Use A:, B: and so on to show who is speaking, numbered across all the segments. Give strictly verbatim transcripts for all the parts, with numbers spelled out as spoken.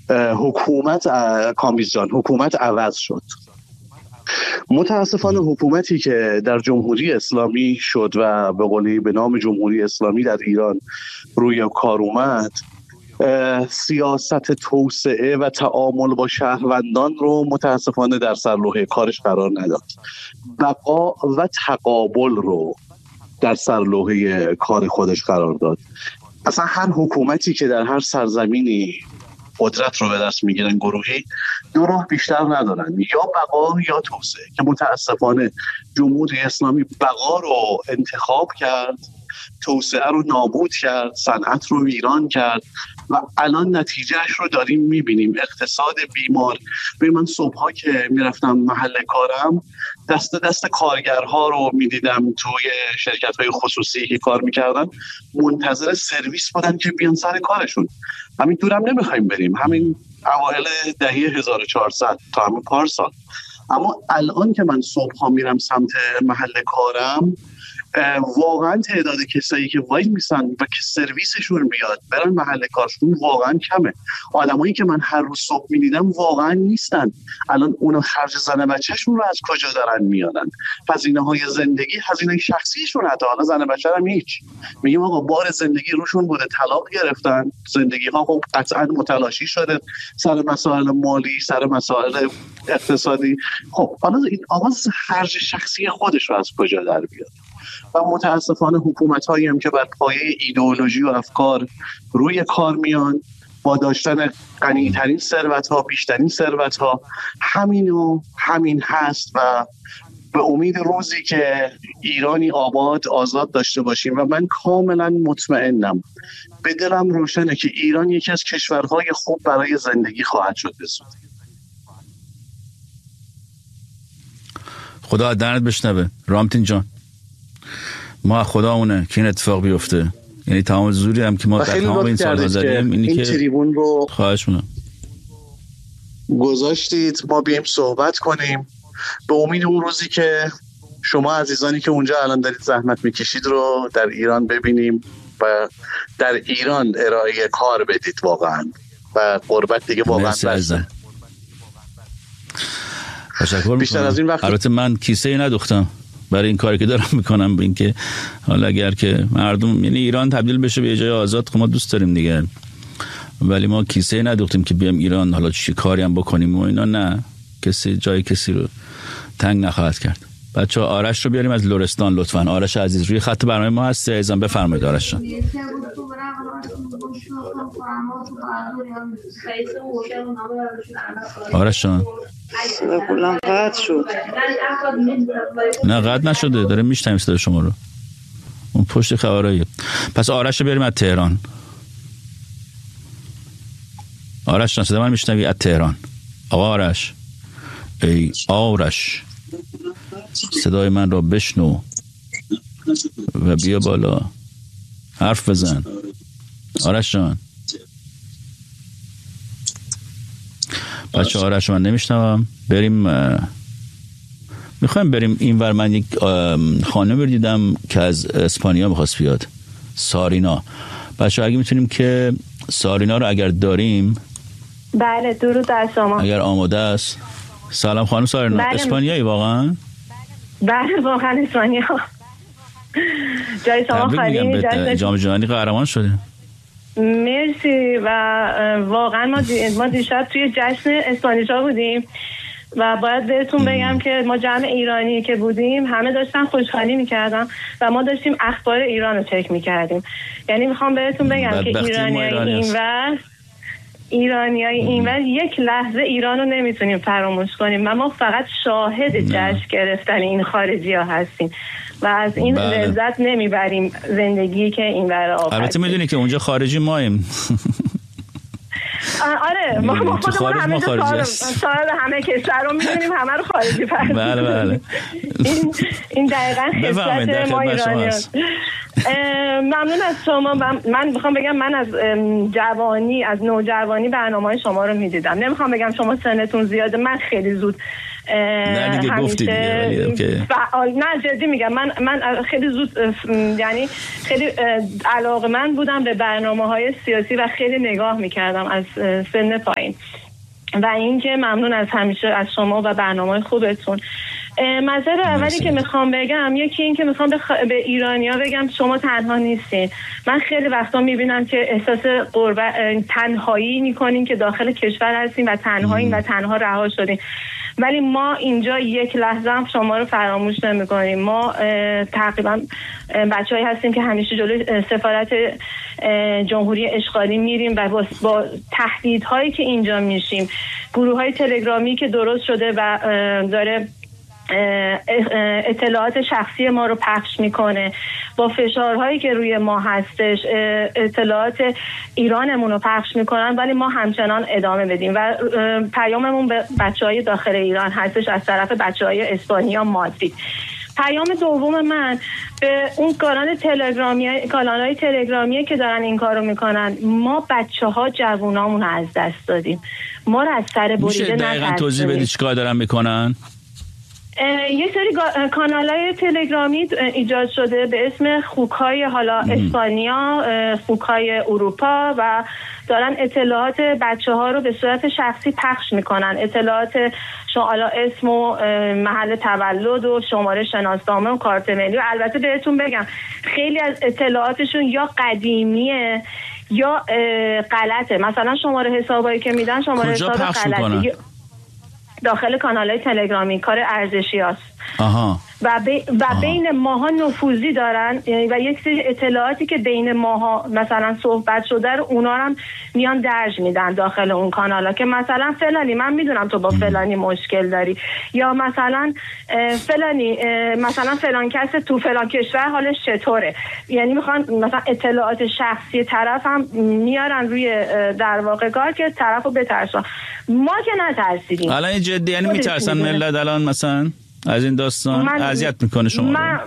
A: حکومت کامبیز جان حکومت عوض شد. متاسفانه حکومتی که در جمهوری اسلامی شد و به قولی به نام جمهوری اسلامی در ایران روی کار اومد، سیاست توسعه و تعامل با شهروندان رو متاسفانه در سرلوحه کارش قرار نداد. بقا و تقابل رو در سرلوحه کار خودش قرار داد. اصلا هر حکومتی که در هر سرزمینی قدرت رو به دست میگیرن گروهی دو راه بیشتر ندارن، یا بقا یا توسعه، که متاسفانه جمهوری اسلامی بقا رو انتخاب کرد، توسعه رو نابود کرد، صنعت رو ویران کرد و الان نتیجهش رو داریم میبینیم. اقتصاد بیمار. به من صبحها که میرفتم محل کارم دست دست کارگرها رو میدیدم توی شرکت‌های خصوصی که کار میکردن، منتظر سرویس بودن که بیان سر کارشون. همین دورم نمیخوایم بریم، همین اوایل دهه هزار و چهارصد تا همین پارسال. اما الان که من صبحها میرم سمت محل کارم، واقعا تعداد کسایی که وای میسن و که سرویسشون بیاد برن محل کارشون واقعا کمه. آدمایی که من هر روز صبح میدیدم واقعا نیستن. الان اونو خرج زن بچه‌شون رو از کجا دارن میارن؟ هزینه های زندگی، هزینه شخصیشون، حتی حالا زن بچه هم هیچ. میگیم آقا بار زندگی روشون بوده، طلاق گرفتن، زندگی ها خب قطعا متلاشی شده سر مسائل مالی، سر مسائل اقتصادی. خب حالا این آقا خرج شخصی خودش رو از کجا در بیاره؟ و متاسفانه حکومت‌هایی هم که بر پایه ایدئولوژی و افکار روی کار میان، با داشتن غنی‌ترین ثروت‌ها، بیشترین ثروت‌ها، همین و همین هست و به امید روزی که ایرانی آباد آزاد داشته باشیم. و من کاملا مطمئنم، به دلم روشنه که ایران یکی از کشورهای خوب برای زندگی خواهد شد بزود.
B: خدا درد بشنوه رامتین جان. ما خدا اونه که این اتفاق بیفته. یعنی تمام زوری هم که ما در تمام این سال‌ها زدیم اینی
A: این
B: که
A: تریبون رو
B: خواهش می‌کنم
A: گذاشتید ما بیایم صحبت کنیم، به امید اون روزی که شما عزیزانی که اونجا الان دارید زحمت میکشید رو در ایران ببینیم و در ایران ارائه کار بدید واقعا. و قربت دیگه واقعا بسته.
B: تشکر
A: بیشتر از این وقت
B: البته من کیسه ای ندوختم برای این کاری که دارم میکنم، به این که حالا اگر که مردم یعنی ایران تبدیل بشه به جای آزاد که ما دوست داریم دیگه، ولی ما کیسه ای ندوختیم که بیام ایران حالا چی کاری هم بکنیم و اینا. نه، کسی جای کسی رو تنگ نخواهد کرد. بچه آرش رو بیاریم از لرستان لطفاً. آرش عزیز روی خط برنامه ما هست، عزیزم بفرمایید آرش جان. آرش جان
C: کلام قطع شد.
B: نه قطع نشده، داره میشنویم صدای شما رو، اون پشت خبرایی. پس آرش رو بیاریم از تهران. آرش جان صدا من میشنوی؟ از تهران. آقا آرش، ای آرش صدای من را بشنو و بیا بالا حرف بزن. آرش جان. بچه آرش من نمیشنوم. بریم میخوایم بریم این ور. من یک خانم رو دیدم که از اسپانیا میخواست بیاد، سارینا. بچه اگه میتونیم که سارینا رو اگر داریم.
D: بله درود بر شما.
B: اگر آماده است. سلام خانم سارینا.
D: بله.
B: اسپانیایی واقعا؟
D: بله واقعا اسپانیا. جای شما خالی.
B: جام جهانی قهرمان شده.
D: مرسی. و واقعا ما دی... ما دیشب توی جشن اسپانیشا بودیم و باید بهتون بگم که ما جمع ایرانی که بودیم همه داشتن خوشحالی میکردن و ما داشتیم اخبار ایران رو چک میکردیم. یعنی میخوام بهتون بگم که ایرانیای اینور ایرانیای اینور یک لحظه ایران رو نمیتونیم فراموش کنیم و ما فقط شاهد جشن گرفتن این خارجی ها هستیم و از این بله. لذت نمیبریم زندگی که اینور آفت.
B: البته میدونی که اونجا خارجی ماییم.
D: آره ما, ما خودمون همه جا صاحب همه کشور رو میدونیم، همه رو خارجی فرض.
B: بله بله.
D: این این دقیقاً خصلت ما ایرانیان. ممنون از شما. من میخوام بگم من از جوانی از نوجوانی برنامه‌های شما رو میدیدم. نمیخوام بگم شما سنتون زیاده، من خیلی زود
B: نه دیگه گفتی دیگه
D: فعال. نه جدی میگم، من من خیلی زود یعنی خیلی علاقه‌مند بودم به برنامه‌های سیاسی و خیلی نگاه میکردم از سن پایین. و اینکه ممنون از همیشه از شما و برنامه‌های خوبتون. مسئله اولی که میخوام بگم یکی این که میخوام به, خ... به ایرانیا بگم شما تنها نیستین. من خیلی وقتا میبینم که احساس غربت تنهایی میکنین که داخل کشور هستین و تنهایین و تنها رها شدین، ولی ما اینجا یک لحظه هم شما رو فراموش نمی‌کنیم. ما تقریبا بچه‌ای هستیم که همیشه جلوی سفارت جمهوری اشغالی میریم و با, با تهدیدهایی که اینجا میشیم، گروه‌های تلگرامی که درست شده و داره اطلاعات شخصی ما رو پخش میکنه، با فشارهایی که روی ما هستش اطلاعات ایرانمون رو پخش میکنن، ولی ما همچنان ادامه بدیم. و پیاممون به بچهای داخل ایران هستش از طرف بچهای اسپانیا مادرید. پیام دوم من به اون کانال تلگرامی کانال‌های تلگرامی که دارن این کارو میکنن، ما بچه‌ها جوونامون رو از دست دادیم. ما رو از سر بریده نترسونیم.
B: میشه دقیقاً توضیح بدی چیکار دارن میکنن؟
D: یه سری کانال‌های تلگرامی ایجاد شده به اسم خوک‌های حالا اسپانیا، خوک‌های اروپا و دارن اطلاعات بچه‌ها رو به صورت شخصی پخش میکنن. اطلاعات حالا اسم و محل تولد و شماره شناسنامه و کارت ملی. و البته بهتون بگم خیلی از اطلاعاتشون یا قدیمیه یا غلطه. مثلا شماره حسابایی که میدن شماره حساب غلطه. داخل کانال‌های تلگرامی کار ارزشی هست.
B: آها.
D: و, بی و آها. بین ماها نفوذی دارن و یک سری اطلاعاتی که بین ماها مثلا صحبت شده رو اونا هم میان درج میدن داخل اون کانالا که مثلا فلانی من میدونم تو با فلانی مشکل داری، یا مثلا فلانی مثلا فلان کس تو فلان کشور حالش چطوره. یعنی میخوان مثلا اطلاعات شخصی طرف هم میارن روی در واقع کار که طرفو بترسن. ما که نترسیدیم.
B: الان این جدی یعنی میترسن ملت الان مثلا از این داستان اذیت میکنه شما؟
D: من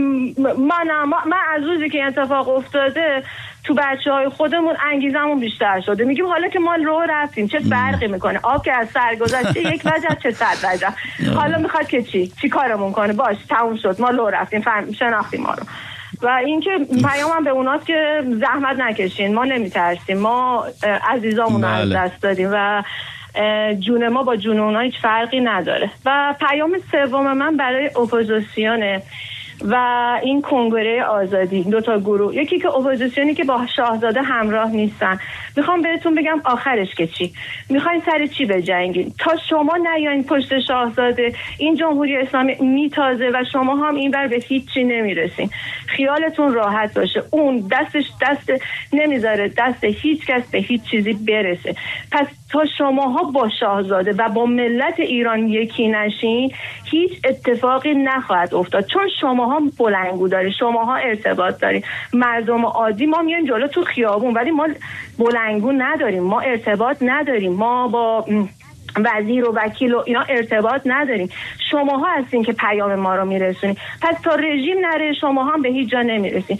D: من من از روزی که اتفاق افتاده تو بچه‌های خودمون انگیزمون بیشتر شده. میگیم حالا که ما رو رفتیم چه فرقی میکنه؟ آب که از سر گذشته یک وجه چه صد وجه. حالا میخواد که چی چی کارمون کنه؟ باش تموم شد، ما رو رفتیم، فهم شناختیم ما رو. و اینکه پیامم به اوناست که زحمت نکشین، ما نمیترسیم، ما عزیزامون رو از دست دادیم و جون ما با جون اونها هیچ فرقی نداره. و پیام سوم من برای اپوزیسیونه و این کنگره آزادی، دو تا گروه. یکی که اپوزیسیونی که با شاهزاده همراه نیستن، میخوام بهتون بگم آخرش که چی؟ میخواین سر چی بجنگین؟ تا شما نیاین پشت شاهزاده این جمهوری اسلامی میتازه و شما هم این بر به هیچی نمیرسین. خیالتون راحت باشه، اون دستش دست نمیذاره دست هیچ کس به هیچ چیزی برسه. پس تا شماها با شاهزاده و با ملت ایران یکی نشین هیچ اتفاقی نخواهد افتاد، چون شماها بلندگو داری، شماها ارتباط داری. مردم عادی ما میایم جلو تو خیابون ولی ما بلندگو نداریم، ما ارتباط نداریم، ما با وزیر و وکیل و اینا ارتباط نداریم. شماها هستین که پیام ما رو میرسونین. پس تا رژیم نره شما هم به هیچ جا نمیرسین.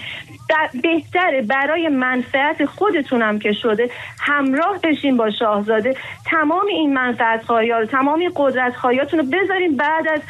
D: بهتره برای منفعت خودتونم که شده همراه بشین با شاهزاده، تمام این منفعت خواهی‌ها رو، تمام این قدرت خواهیاتون رو بذارین بعد از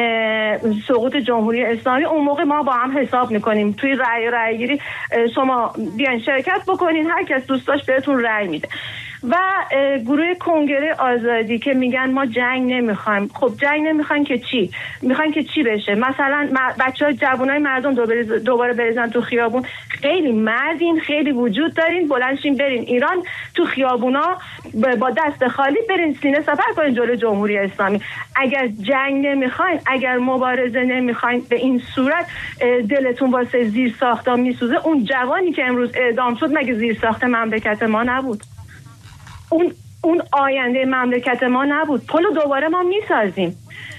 D: سقوط جمهوری اسلامی. اون موقع ما با هم حساب میکنیم توی رأی رأی گیری، شما بیاین شرکت بکنین، هر کس دوست داشت بهتون رأی میده. و گروه کنگره آزادی که میگن ما جنگ نمیخوایم، خب جنگ نمیخوایم که چی؟ میخوایم که چی بشه؟ مثلا بچه‌ها جوانای مردم دوباره بریزن تو خیابون. خیلی مردین، خیلی وجود دارین، بلندشین برین ایران تو خیابونا با دست خالی برین سینه سپر کنین جلوی جمهوری اسلامی. اگر جنگ نمیخواین، اگر مبارزه نمیخواین به این صورت دلتون واسه زیر ساختا میسوزه، اون جوانی که امروز اعدام شد مگه زیر ساخت مملکت ما نبود؟ اون اون آینده مملکت ما نبود؟ پلو دوباره ما میسازیم.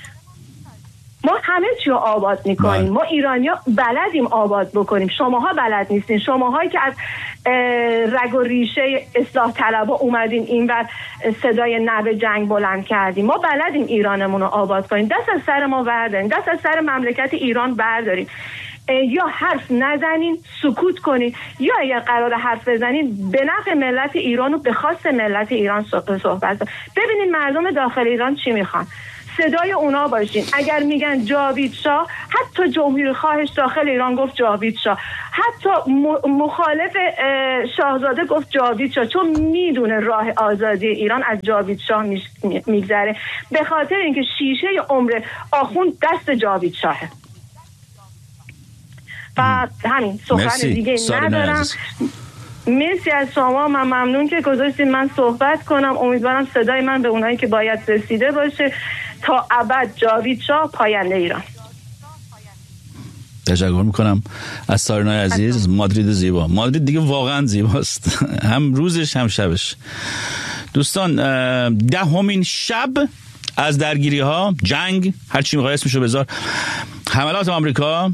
D: ما همه چی رو آباد میکنیم. ما ایرانیا بلدیم آباد بکنیم. شماها بلد نیستین. شماهایی که از رگ و ریشه اصلاح طلبا اومدین این و صدای نعره جنگ بلند کردیم. ما بلدیم ایرانمون رو آباد کنیم. دست از سر ما برداریم، دست از سر مملکت ایران برداریم. یا حرف نزنین، سکوت کنین، یا اگر قرار حرف بزنین به نفع ملت ایران و به خواست ملت ایران صحبت. ببینین مردم داخل ایران چی میخوان، صدای اونا باشین. اگر میگن جاوید شاه، حتی جمهوری خواهش داخل ایران گفت جاوید شاه، حتی مخالف شاهزاده گفت جاوید شاه، چون میدونه راه آزادی ایران از جاوید شاه میگذره، به خاطر اینکه شیشه عمر آخوند دست جاوید شاهه. و همین سخن دیگه ندارم. مرسی از شما، من ممنون که گذاشتین من صحبت کنم. امیدوارم صدای من به اونایی که باید رسیده باشه. تا ابد جاوید شاه، پاینده ایران.
B: تشکر میکنم از سارینای عزیز. مادرید زیبا، مادرید دیگه واقعا زیباست، هم روزش هم شبش. دوستان، دهمین شب از درگیری ها، جنگ، هر چی میخوای اسمشو بذار، حملات آمریکا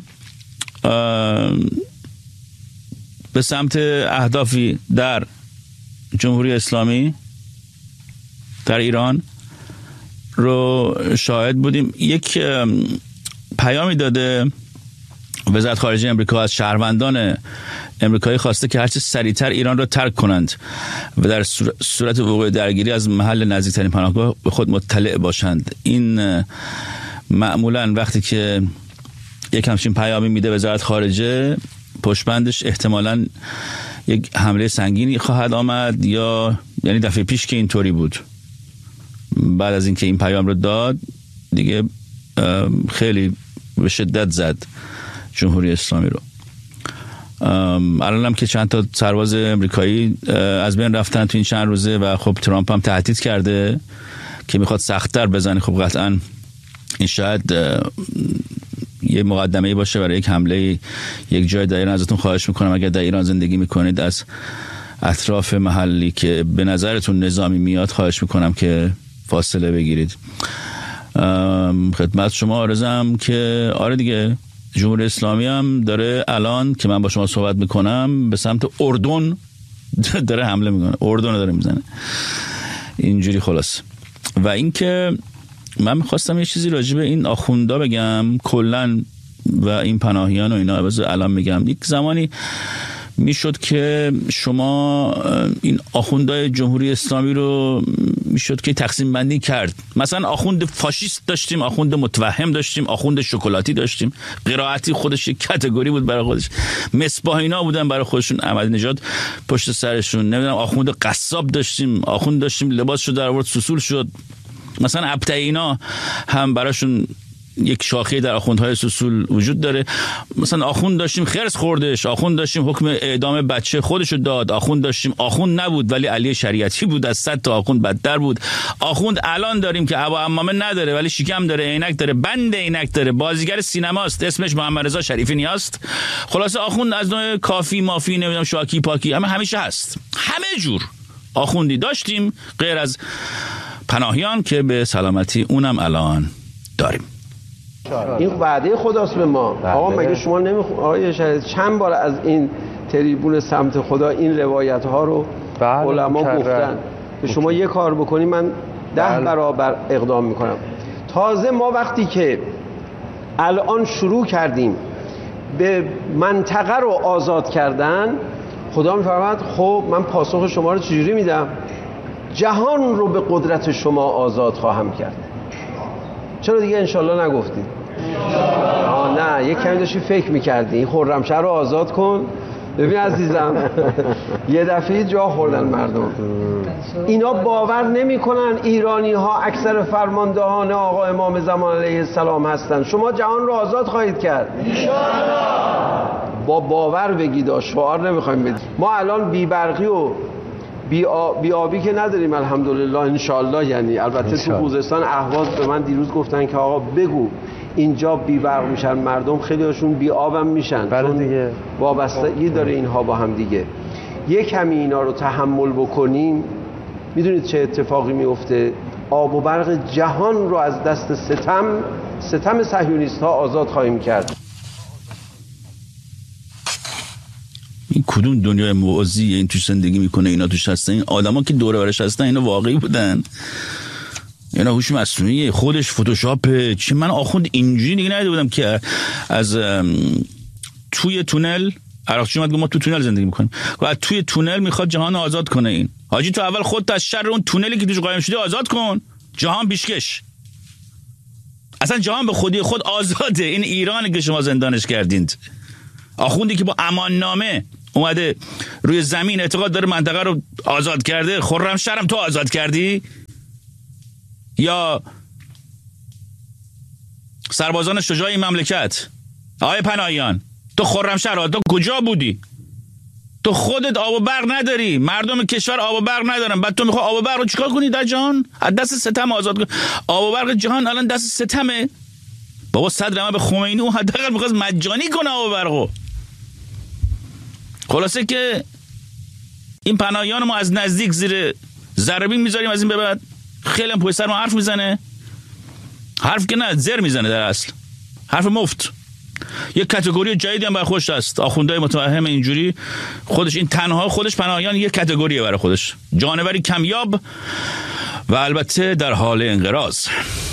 B: به سمت اهدافی در جمهوری اسلامی در ایران رو شاهد بودیم. یک پیامی داده وزارت خارجه امریکا از شهروندان امریکایی، خواسته که هرچه سریعتر ایران را ترک کنند و در صورت وقوع درگیری از محل نزدیکترین پناهگاه به خود مطلع باشند. این معمولا وقتی که یک همچین پیامی میده وزارت خارجه، پشتبندش احتمالاً یک حمله سنگینی خواهد آمد، یا یعنی دفعه پیش که اینطوری بود، بعد از اینکه این پیام رو داد دیگه خیلی به شدت زد جمهوری اسلامی رو. الان هم که چند تا سرباز امریکایی از بین رفتن تو این چند روزه و خب ترامپ هم تهدید کرده که میخواد سخت‌تر بزنه. خب قطعاً این شاید یه مقدمه‌ای باشه برای یک حمله یک جای در ایران. ازتون خواهش میکنم اگر در ایران زندگی میکنید، از اطراف محلی که به نظرتون نظامی میاد، خواهش میکنم که فاصله بگیرید. خدمت شما عرضم که آره دیگه، جمهوری اسلامی هم داره الان که من با شما صحبت میکنم به سمت اردن داره حمله میکنه، اردن داره میزنه اینجوری. خلاص و اینکه من میخواستم یه چیزی راجع به این آخوندا بگم کلن و این پناهیان و اینا. بذار الان میگم، یک زمانی میشد که شما این آخوندهای جمهوری اسلامی رو میشد که تقسیم بندی کرد. مثلا آخوند فاشیست داشتیم، آخوند متوهم داشتیم، آخوند شکلاتی داشتیم. قرائتی خودش یک کاتگوری بود برای خودش. مصباح اینا بودن برای خودشون، احمدی نژاد پشت سرشون. نمیدونم، آخوند قصاب داشتیم، آخوند داشتیم لباسشو در آورد سوسول شد. مثلا ابتعی اینا هم براشون یک شاخه در آخوندهای سوسول وجود داره. مثلا آخوند داشتیم خرس خوردش، آخوند داشتیم حکم اعدام بچه خودشو داد، آخوند داشتیم آخوند نبود ولی علی شریعتی بود، از صد تا آخوند بدتر بود. آخوند الان داریم که ابا عمامه نداره ولی شکم داره، عینک داره، بند عینک داره، بازیگر سینماست، اسمش محمد رضا شریفی نیاست. خلاصه آخوند از نوع کافی مافی، نمیدونم شاکی پاکی، اما همیشه هست. همه جور آخوندی داشتیم غیر از پناهیان که به سلامتی اونم الان داریم.
E: این وعده خداست به ما. آقا مگه شما نمیخون آقای شهید چند بار از این تریبون سمت خدا این روایت ها رو علما گفتن که شما یه کار بکنی من ده برابر اقدام میکنم. تازه ما وقتی که الان شروع کردیم به منطقه رو آزاد کردن، خدا میفرماد خب من پاسخ شما رو چجوری میدم؟ جهان رو به قدرت شما آزاد خواهم کرد. چرا دیگه انشالله نگفتی؟ آه نه، یک کمی داشتی فکر میکردی این خرمشهر رو آزاد کن. ببین عزیزم یه دفعه جا خوردن مردم. اینا باور نمیکنن ایرانی ها اکثر فرماندهان آقا امام زمان علیه السلام هستن. شما جهان رو آزاد خواهید کرد انشالله. با باور بگید، شعار نمیخوایم بدید. ما الان بی برقی و بی, آ... بی آبی که نداریم الحمدلله انشالله. یعنی البته تو خوزستان اهواز به من دیروز گفتن که آقا بگو اینجا بی برق میشن مردم، خیلی هاشون بی آبم میشن.
F: بله دیگه،
E: وابستگی داره اینها با هم دیگه. یک کمی اینا رو تحمل بکنیم، میدونید چه اتفاقی میفته؟ آب و برق جهان رو از دست ستم ستم صهیونیست ها آزاد خواهیم کرد.
B: این کدوم دنیای موازی این توش زندگی میکنه؟ اینا توش هستن، این آدما که دور و برش هستن اینا واقعی بودن؟ اینا هوش مصنوعی خودش فتوشاپه. چه من آخوند اینجوری دیگه ندیده بودم که از توی تونل عراقچی اومد گفت ما تو تونل زندگی میکنیم و از توی تونل میخواد جهان آزاد کنه. این حاجی تو اول خودت از شر اون تونلی که توش قایم شدی آزاد کن، جهان پیشکش. اصلا جهان به خودی خود آزاده. این ایرانی که شما زندانش کردید، آخوندی که با امان نامه اومده روی زمین اعتقاد داره منطقه رو آزاد کرده، خرمشهرم تو آزاد کردی؟ یا سربازان شجاع این مملکت؟ آقای پناهیان تو خرمشهر تو کجا بودی؟ تو خودت آب و برق نداری، مردم کشور آب و برق ندارن، بعد تو میخوای آب و برق رو چیکار کنی در جهان؟ از دست ستم آزاد کن. آب و برق جهان الان دست ستمه. بابا صدر امام خمینی اون حداقل میخواست مجانی کنه آب و برقو. خلاصه که این پناهیان ما از نزدیک زیر ضربین میذاریم، از این به بعد خیلی هم پشت سر ما حرف میزنه. حرف که نه، زر میزنه در اصل، حرف مفت. یک کاتگوری جدیدی هم برای خودش هست. آخوندهای متوهم اینجوری خودش، این تنها خودش پناهیان یک کاتگوریه برای خودش، جانوری کمیاب و البته در حال انقراض.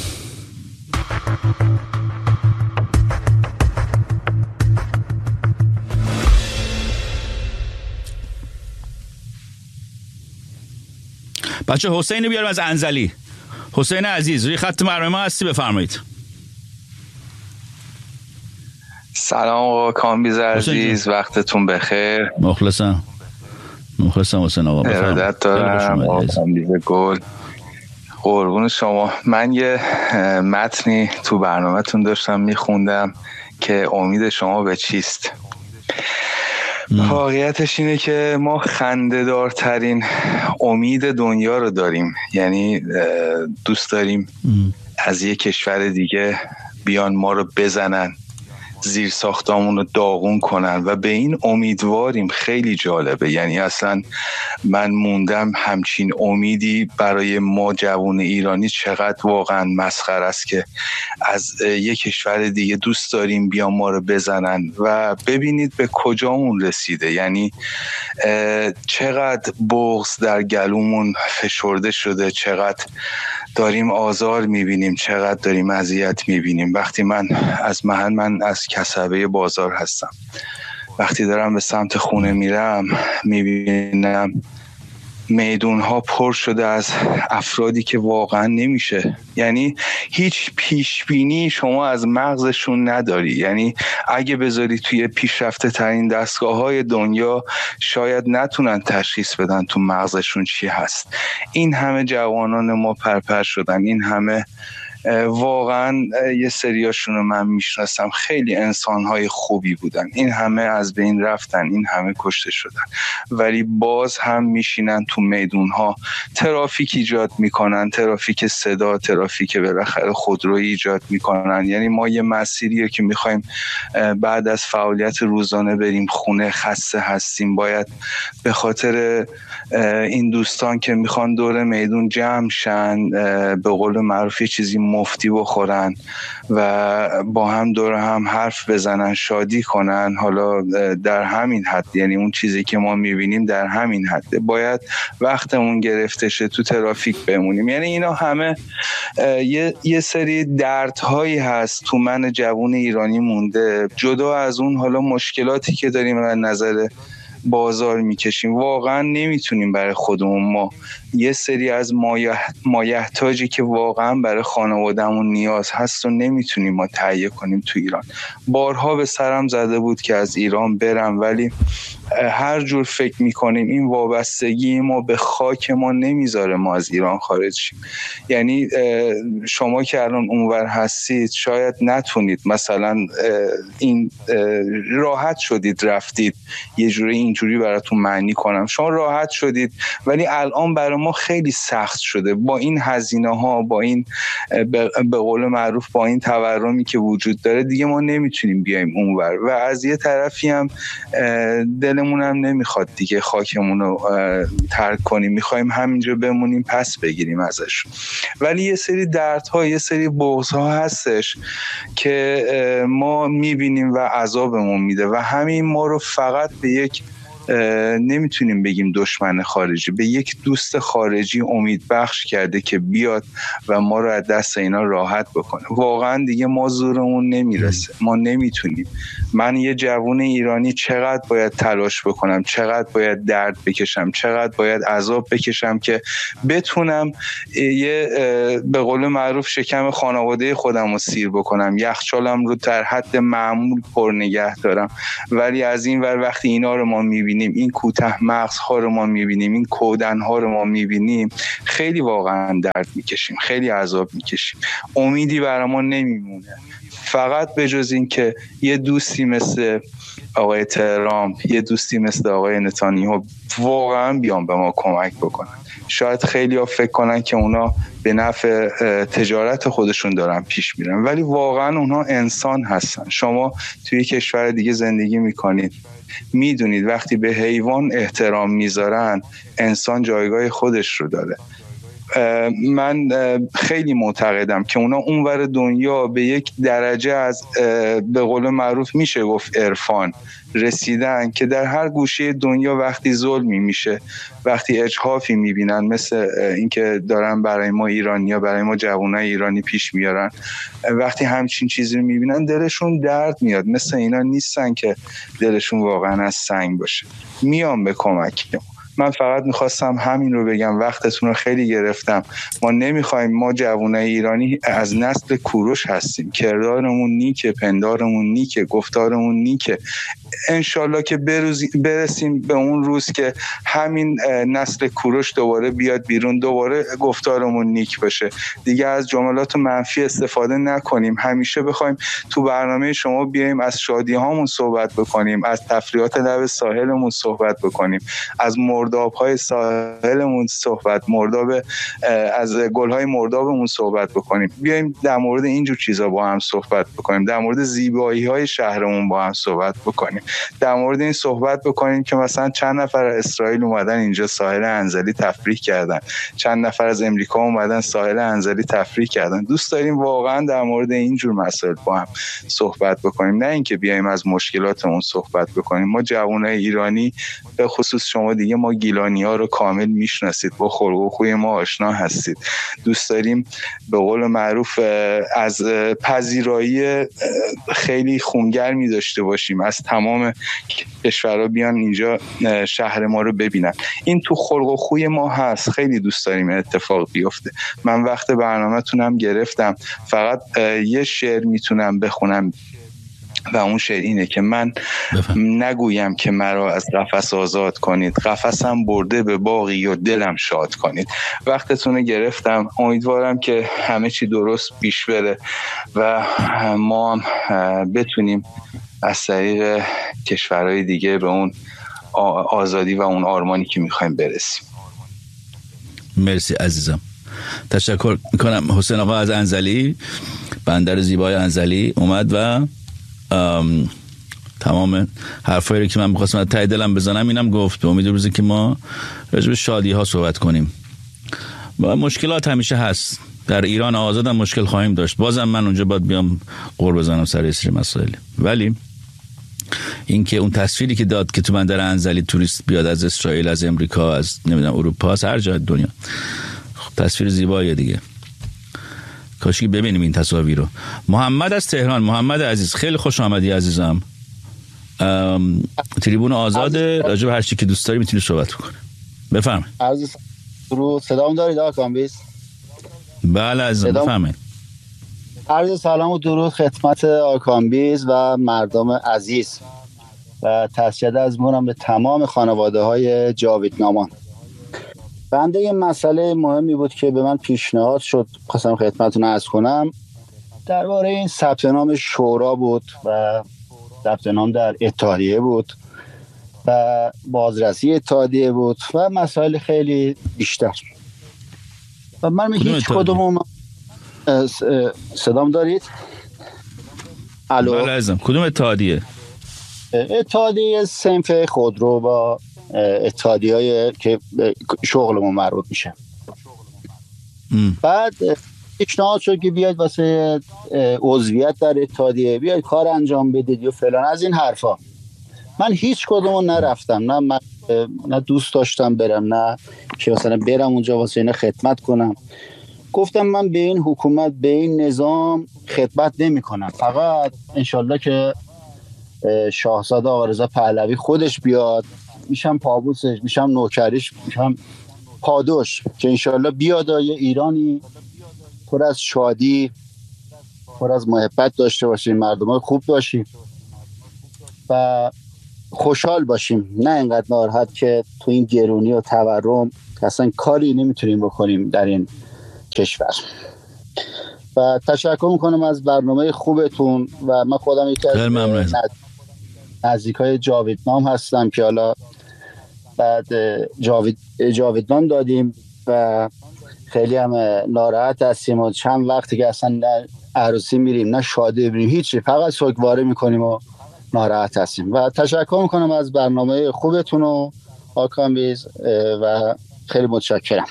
B: بچه حسین بیارم از انزلی. حسین عزیز روی خط برنامه ما هستی، بفرمایید.
F: سلام آقا کامبیز عزیز، وقتتون بخیر.
B: مخلصم مخلصم حسین آقا، بفرمایید.
F: ارادت دارم آقا کامبیز گل، قربون شما. من یه متنی تو برنامه‌تون داشتم میخوندم که امید شما به چیست. واقعیتش اینه که ما خنده‌دارترین امید دنیا رو داریم، یعنی دوست داریم از یه کشور دیگه بیان ما رو بزنن، زیر ساختامون رو داغون کنن و به این امیدواریم. خیلی جالبه، یعنی اصلا من موندم همچین امیدی برای ما جوان ایرانی چقدر واقعا مسخره است که از یک کشور دیگه دوست داریم بیان ما رو بزنن و ببینید به کجامون رسیده. یعنی چقدر بغض در گلومون فشرده شده، چقدر داریم آزار میبینیم، چقدر داریم اذیت میبینیم. وقتی من از محل من از کسبه بازار هستم، وقتی دارم به سمت خونه میرم میبینم میدون ها پر شده از افرادی که واقعا نمیشه، یعنی هیچ پیشبینی شما از مغزشون نداری. یعنی اگه بذاری توی پیشرفته ترین دستگاه های دنیا شاید نتونن تشخیص بدن تو مغزشون چی هست. این همه جوانان ما پرپر شدن، این همه واقعا یه سریاشون رو من میشناسم، خیلی انسانهای خوبی بودن، این همه از بین رفتن، این همه کشته شدن، ولی باز هم میشینن تو میدونها ترافیک ایجاد میکنن، ترافیک صدا، ترافیک بالاخره خودرویی ایجاد میکنن. یعنی ما یه مسیریه که میخوایم بعد از فعالیت روزانه بریم خونه، خسته هستیم، باید به خاطر این دوستان که میخوان دور میدون جمع شن، به قول معروف یه چیزی مفتی بخورن و با هم دور هم حرف بزنن، شادی کنن، حالا در همین حد، یعنی اون چیزی که ما میبینیم در همین حد، باید وقتمون گرفته شه تو ترافیک بمونیم. یعنی اینا همه یه, یه سری دردهایی هست تو من جوون ایرانی مونده، جدا از اون حالا مشکلاتی که داریم از نظر بازار میکشیم. واقعا نمیتونیم برای خودمون، ما یه سری از مایحتاجی که واقعا برای خانوادهمون نیاز هست و نمیتونیم ما تهیه کنیم تو ایران. بارها به سرم زده بود که از ایران برم، ولی هر جور فکر میکنیم این وابستگی ما به خاک ما نمیذاره ما از ایران خارج شیم. یعنی شما که الان اونور هستید شاید نتونید مثلا این راحت شدید رفتید، یه جوری اینجوری براتون معنی کنم، شما راحت شدید، ولی الان برای ما خیلی سخت شده با این هزینه ها، با این به قول معروف با این تورمی که وجود داره، دیگه ما نمیتونیم بیایم اونور و از یه طرفی هم دلمون هم نمیخواد دیگه خاکمون رو ترک کنیم، میخوایم همینجا بمونیم پس بگیریم ازش. ولی یه سری دردها، یه سری بغض‌ها هستش که ما میبینیم و عذابمون میده و همین ما رو فقط به یک نمیتونیم بگیم دشمن خارجی، به یک دوست خارجی امید بخش کرده که بیاد و ما رو از دست اینا راحت بکنه. واقعا دیگه ما زورمون نمیرسه، ما نمیتونیم. من یه جوون ایرانی چقدر باید تلاش بکنم، چقدر باید درد بکشم، چقدر باید عذاب بکشم که بتونم یه به قول معروف شکم خانواده خودم رو سیر بکنم، یخچالم رو در حد معمول پر نگه دارم. ولی از این ور وقتی اینا رو ما میبینیم، این کوته مغزها رو ما میبینیم، این کودنها رو ما میبینیم، خیلی واقعا درد میکشیم، خیلی عذاب میکشیم. امیدی برای ما نمیمونه، فقط به جز این که یه دوستی مثل آقای ترامپ، یه دوستی مثل آقای نتانیاهو واقعا بیان به ما کمک بکنن. شاید خیلی ها فکر کنن که اونا به نفع تجارت خودشون دارن پیش میرن، ولی واقعا اونا انسان هستن. شما توی کشور دیگه زندگی میکنید، میدونید وقتی به حیوان احترام میذارن، انسان جایگاه خودش رو داره. من خیلی معتقدم که اونا اونور دنیا به یک درجه از به قول معروف میشه گفت عرفان رسیدن که در هر گوشه دنیا وقتی ظلمی میشه، وقتی اجحافی میبینن، مثل اینکه دارن برای ما ایرانیا، برای ما جوانای ایرانی پیش میارن، وقتی همچین چیزی رو میبینن دلشون درد میاد. مثل اینا نیستن که دلشون واقعا از سنگ باشه، میان به کمک. من فقط میخواستم همین رو بگم، وقتتون رو خیلی گرفتم. ما نمیخوایم، ما جوانای ایرانی از نسل کوروش هستیم، کردارمون نیکه، پندارمون نیکه، گفتارمون نیکه. انشالله که برسیم به اون روز که همین نسل کوروش دوباره بیاد بیرون، دوباره گفتارمون نیک باشه، دیگه از جملات منفی استفاده نکنیم. همیشه بخوایم تو برنامه شما بیایم از شادی هامون صحبت بکنیم، از تفریحات لب ساحلمون صحبت بکنیم، از مرداب‌های ساحلمون صحبت، مرداب از گل‌های مردابمون صحبت بکنیم. بیایم در مورد اینجور چیزا با هم صحبت بکنیم، در مورد زیبایی‌های شهرمون با هم صحبت بکنیم، در مورد این صحبت بکنیم که مثلا چند نفر از اسرائیل اومدن اینجا ساحل انزلی تفریح کردن، چند نفر از امریکا اومدن ساحل انزلی تفریح کردن. دوست داریم واقعا در مورد اینجور مسائل با هم صحبت بکنیم، نه اینکه بیایم از مشکلاتمون صحبت بکنیم. ما جوانای ایرانی، به خصوص شما دیگه، ما گیلانی‌ها رو کامل میشناسید، با خلق و خوی ما آشنا هستید. دوست داریم به قول معروف از پذیرایی خیلی خونگرمی داشته باشیم، از تمام کشورها بیان اینجا شهر ما رو ببینن. این تو خلق و خوی ما هست، خیلی دوست داریم اتفاق بیفته. من وقت برنامه‌تونم گرفتم، فقط یه شعر میتونم بخونم و اون شعر اینه که من بفهم. نگویم که مرا از قفس آزاد کنید، قفسم برده به باغی و دلم شاد کنید. وقتتون رو گرفتم، امیدوارم که همه چی درست پیش بره و ما هم بتونیم از طریق کشورهای دیگه به اون آزادی و اون آرمانی که میخوایم برسیم.
B: مرسی عزیزم، تشکر میکنم. حسین آقا از انزلی، بندر زیبای انزلی اومد و تمام حرفایی رو که من می‌خواستم ته دلم بزنم اینم گفت. به امید روزی که ما راجع به شادی ها صحبت کنیم. و مشکلات همیشه هست، در ایران آزاد هم مشکل خواهیم داشت، بازم من اونجا باید بیام قور بزنم سر سری مسائل. ولی اینکه اون تصویری که داد که تو بندر انزلی توریست بیاد از اسرائیل، از امریکا، از نمیدونم اروپا، از هر جای دنیا، خب تصویر زیباییه دیگه. کاشکی ببینیم این تصاویر رو. محمد از تهران، محمد عزیز، خیلی خوش آمدی عزیزم. تریبون آزاده، راجع به هر چی که دوست داری میتونی صحبت کنی. بفرمایید.
G: عزیز رو صدام دارید آقا کامبیز؟
B: بله عزیزم بفرمایید.
G: عرض سلام و درود خدمت آقا کامبیز و مردم عزیز و تسلیت از مونم به تمام خانواده های جاویدنامان. بنده یه مسئله مهمی بود که به من پیشنهاد شد، خواستم خدمتتون عرض کنم. درباره این ثبت نام شورا بود و ثبت نام در اتحادیه بود و بازرسی اتحادیه بود و مسائل خیلی بیشتر. و من هیچ کدوم صدام دارید؟ الو.
B: بله عزیزم، کدوم اتحادیه؟
G: اتحادیه صنف خودرو با اتحادیه‌ای که شغلمون مربوط میشه. ام. بعد پیشنهاد شد که بیاید واسه عضویت در اتحادیه بیاید کار انجام بدید و فلان از این حرفا. من هیچ کدومو نرفتم، نه من نه دوست داشتم برم، نه که مثلا برم اونجا واسه اینا خدمت کنم. گفتم من به این حکومت، به این نظام خدمت نمی کنم، فقط انشالله که شاهزاده آقا رضا پهلوی خودش بیاد، میشم پابوسش، میشم نوکریش، میشم پادوش، که انشالله بیاد یه ایرانی پر از شادی، پر از محبت داشته باشیم، مردم خوب باشیم و خوشحال باشیم، نه اینقدر ناراحت که تو این گرونی و تورم اصلا کاری نمیتونیم بکنیم در این کشور. و تشکر میکنم از برنامه خوبتون و من خودم یکی از نزدیکای جاویدنام هستم که حالا بعد جاوید جاویدنام دادیم و خیلی هم ناراحت هستیم و چند وقتی که اصلا نه عروسی میریم نه شادی میریم، هیچی، فقط سوگواری میکنیم و ناراحت هستیم. و تشکر میکنم از برنامه خوبتون و آکامبیز و خیلی متشکرم.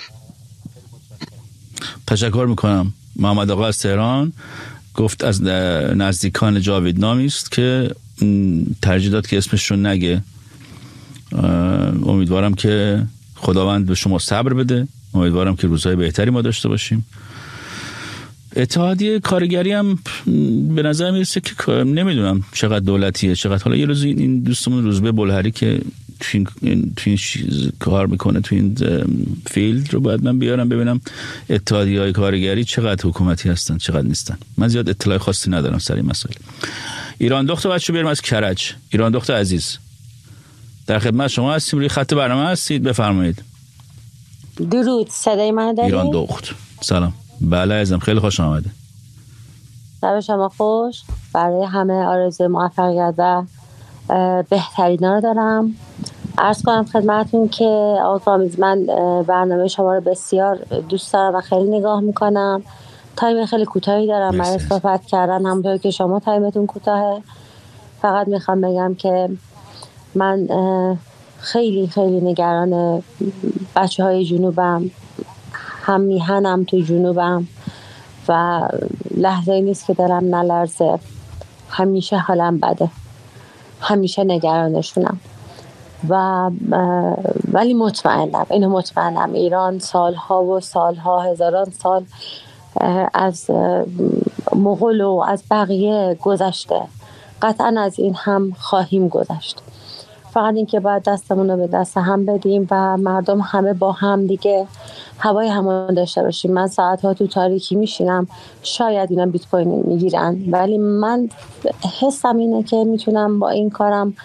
B: تشکر میکنم. محمد آقا از تهران گفت از نزدیکان جاویدنامی است که ترجیح داد که اسمش رو نگه. امیدوارم که خداوند به شما صبر بده، امیدوارم که روزهای بهتری ما داشته باشیم. اتحادیه کارگری هم به نظر میرسه که نمیدونم چقدر دولتیه چقدر، حالا یه روز این دوستمون روزبه بلهری که تو این, تو این کار میکنه تو این فیلد رو باید من بیارم ببینم اتحادیه های کارگری چقدر حکومتی هستن چقدر نیستن. من زیاد اطلاع خاصی ندارم سر این مسائل. ایران دختر بچه بیارم از کرج. ایران دختر عزیز در خدمت شما هستیم، روی خط برنامه هستید، بفرمایید.
H: درود، صدای من دارید؟
B: ایران دختر سلام. بله عزیزم، خیلی خوش آمده.
H: شب شما خوش. برای همه آرزوی موفقیت و بهترینا رو دارم. عرض کنم خدمتون که آقا میز من برنامه شما رو بسیار دوست دارم و خیلی نگاه میکنم. تایم خیلی کوتاهی دارم برای صحبت کردن، همونطور که شما تایمتون کوتاهه. فقط میخوام بگم که من خیلی خیلی نگران بچه های جنوبم، هم میهنم تو جنوبم و لحظه ای نیست که دلم نلرزه. همیشه حالم بده، همیشه نگرانشونم و ولی مطمئنم، اینو مطمئنم ایران سالها و سالها، هزاران سال از مغول و از بقیه گذشته، قطعا از این هم خواهیم گذشت. فقط این که باید دستمون رو به دست هم بدیم و مردم همه با هم دیگه هوای همان داشته باشیم. من ساعتها تو تاریکی میشینم، شاید اینا بیت کوین میگیرن، ولی من حسم اینه که میتونم با این کارم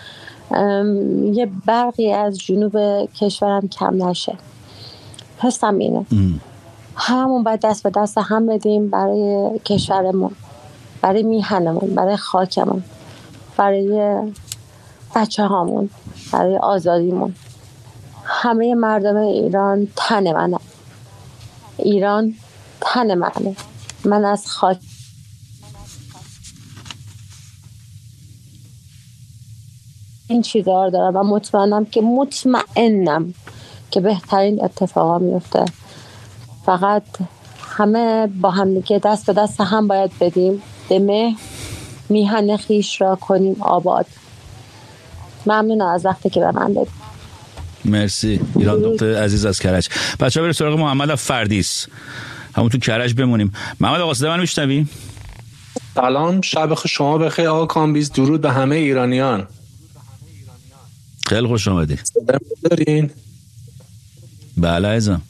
H: یه برقی از جنوب کشورم کم نشه. حسم اینه. هممون باید دست به دست هم بدیم برای کشورمون، برای میهنمون، برای خاکمون، برای بچه هامون، برای آزادیمون. همه مردم ایران تن منه، ایران تن منه. من از خاک این چیزا رو دارم و مطمئنم که مطمئنم که بهترین اتفاقا میفته. فقط همه با هم دیگه دست به دست هم باید بدیم، دمه میهن خیش را کنیم آباد. ممنون از وقتی که به من دادید.
B: مرسی. ایران دختر عزیز از کرج. بچه‌ها بریم سراغ محمد فردیس، همون تو کرج بمونیم. محمد آقا صدا منو میشنوی؟
I: سلام، شب شما بخیر آقا کامبیز. درود به همه ایرانیان.
B: خیلی خوش آمدید.
I: صدا دارین؟
B: بله عزیزم.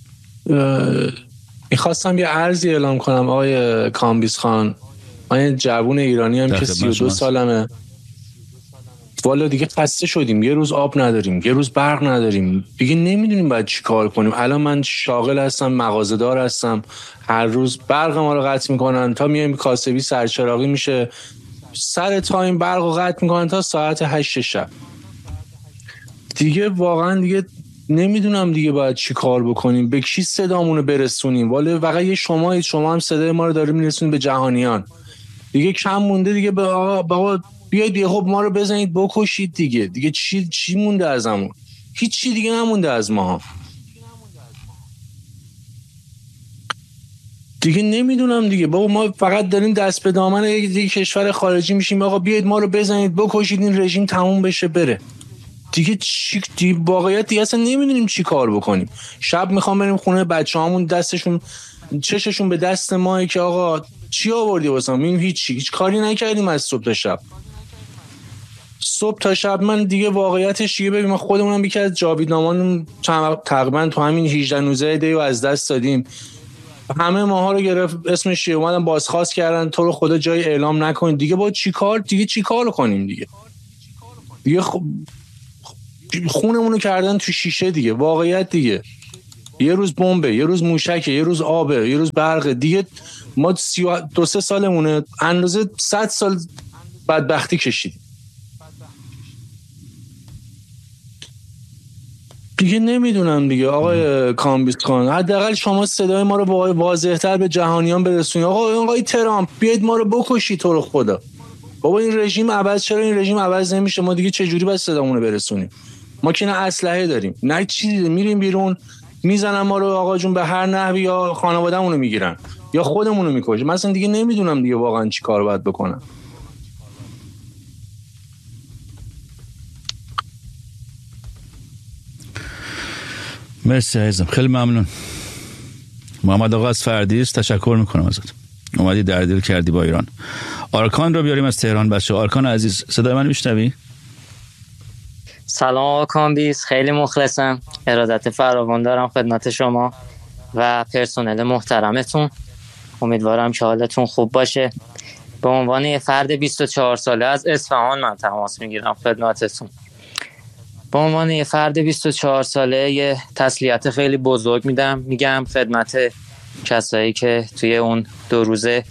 I: میخواستم یه عرضی اعلام کنم آقای کامبیز خان. من جوون ایرانی هم که سی و دو سالمه. والا دیگه خسته شدیم، یه روز آب نداریم، یه روز برق نداریم، دیگه نمیدونیم باید چی کار کنیم. الان من شاغل هستم، مغازه‌دار هستم، هر روز برق ما رو قطع میکنن تا میایم کاسبی سرچراغی میشه، سر تایم برق رو قطع میکنن تا ساعت هشت شب. دیگه واقعا دیگه نمیدونم دیگه باید چی کار بکنیم، به کی صدامونو برسونیم. والا واقعا یه شمایید، شما هم صدای ما رو دارید میرسونید به جهانیان. دیگه کم مونده دیگه به آقا بابا بیاید دیگه، خب ما رو بزنید بکشید دیگه. دیگه چی چی مونده ازمون؟ هیچ چی دیگه نمونده از ما. دیگه نمیدونم دیگه بابا، ما فقط داریم دست به دامن یک کشور خارجی میشیم آقا بیاید ما رو بزنید بکشید این رژیم تموم بشه بره دیگه. چی دی واقعیت دیگه اصلا نمیدونیم چی کار بکنیم. شب میخوام بریم خونه بچه‌هامون، دستشون چششون به دست ماه که آقا چی آوردی واسم؟ این هیچ هیچ کاری نکردیم از صبح تا شب. صبح تا شب من دیگه واقعیتش دیگه ببین، ما خودمونم یکی از جاویدنامانمون تقریبا تو همین هجده نوزده دیو از دست دادیم. همه ماها رو گرفت اسمش چیه، اومدن بازخواست کردن تو رو خدا جای اعلام نکنید دیگه. با چی کار دیگه چی کار کنیم دیگه؟ دیگه خب خونمون رو کردن تو شیشه دیگه. واقعیت دیگه یه روز بمبه، یه روز موشکه، یه روز آبه، یه روز برقه دیگه. ما دو سه سالمونه اندازه صد سال بدبختی کشیدیم دیگه. نمیدونم دیگه آقای کامبیز خان، حداقل شما صدای ما رو واضح‌تر به جهانیان برسونید. آقا آقای ترامپ بیاید ما رو بکشید تو رو خدا. بابا این رژیم عوض، چرا این رژیم عوض نمیشه؟ ما دیگه چه جوری باید صدامون رو برسونیم؟ ما که نه اسلحه داریم نه چیزی، میریم بیرون میزنن ما رو آقا جون به هر نحوی، یا خانواده‌مون رو میگیرن یا خودمون رو میکشن. مثلا دیگه نمیدونم دیگه واقعا چی کار باید بکنم.
B: مرسی عزیزم، خیلی ممنون. محمد آقا از فردیس تشکر میکنم ازت، اومدی درگیر کردی با ایران. آرکان رو بیاریم از تهران. بچه آرکان عزیز صدای من میشنوی؟
J: سلام آقا کامبیز، خیلی مخلصم، ارادت فراوان دارم خدمت شما و پرسنل محترمتون. امیدوارم که حالتون خوب باشه. به عنوان یه فرد بیست و چهار ساله از اصفهان من تماس میگیرم خدمتتون. به عنوان یه فرد بیست و چهار ساله یه تسلیت خیلی بزرگ میدم میگم خدمت کسایی که توی اون دو روزه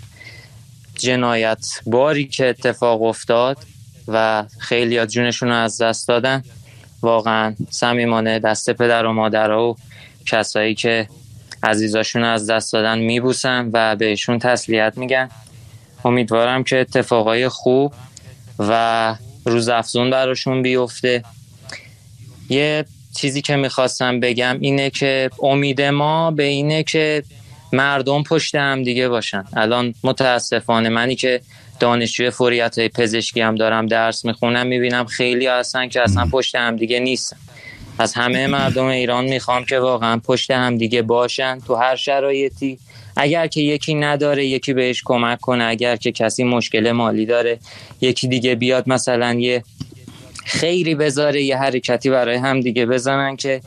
J: جنایت باری که اتفاق افتاد و خیلی ها جونشون رو از دست دادن. واقعا صمیمانه دست پدر و مادرها و کسایی که عزیزاشون از دست دادن میبوسن و بهشون تسلیت میگن. امیدوارم که اتفاقای خوب و روزافزون براشون بیفته. یه چیزی که میخواستم بگم اینه که امید ما به اینه که مردم پشت هم دیگه باشن. الان متاسفانه منی که دانشجوی فوریت‌های پزشکی هم دارم درس میخونم میبینم خیلی هستن که اصلا پشت هم دیگه نیستن. از همه مردم ایران میخوام که واقعا پشت هم دیگه باشن تو هر شرایطی. اگر که یکی نداره یکی بهش کمک کنه، اگر که کسی مشکل مالی داره یکی دیگه بیاد مثلا یه خیری بذاره، یه حرکتی برای هم دیگه بزنن که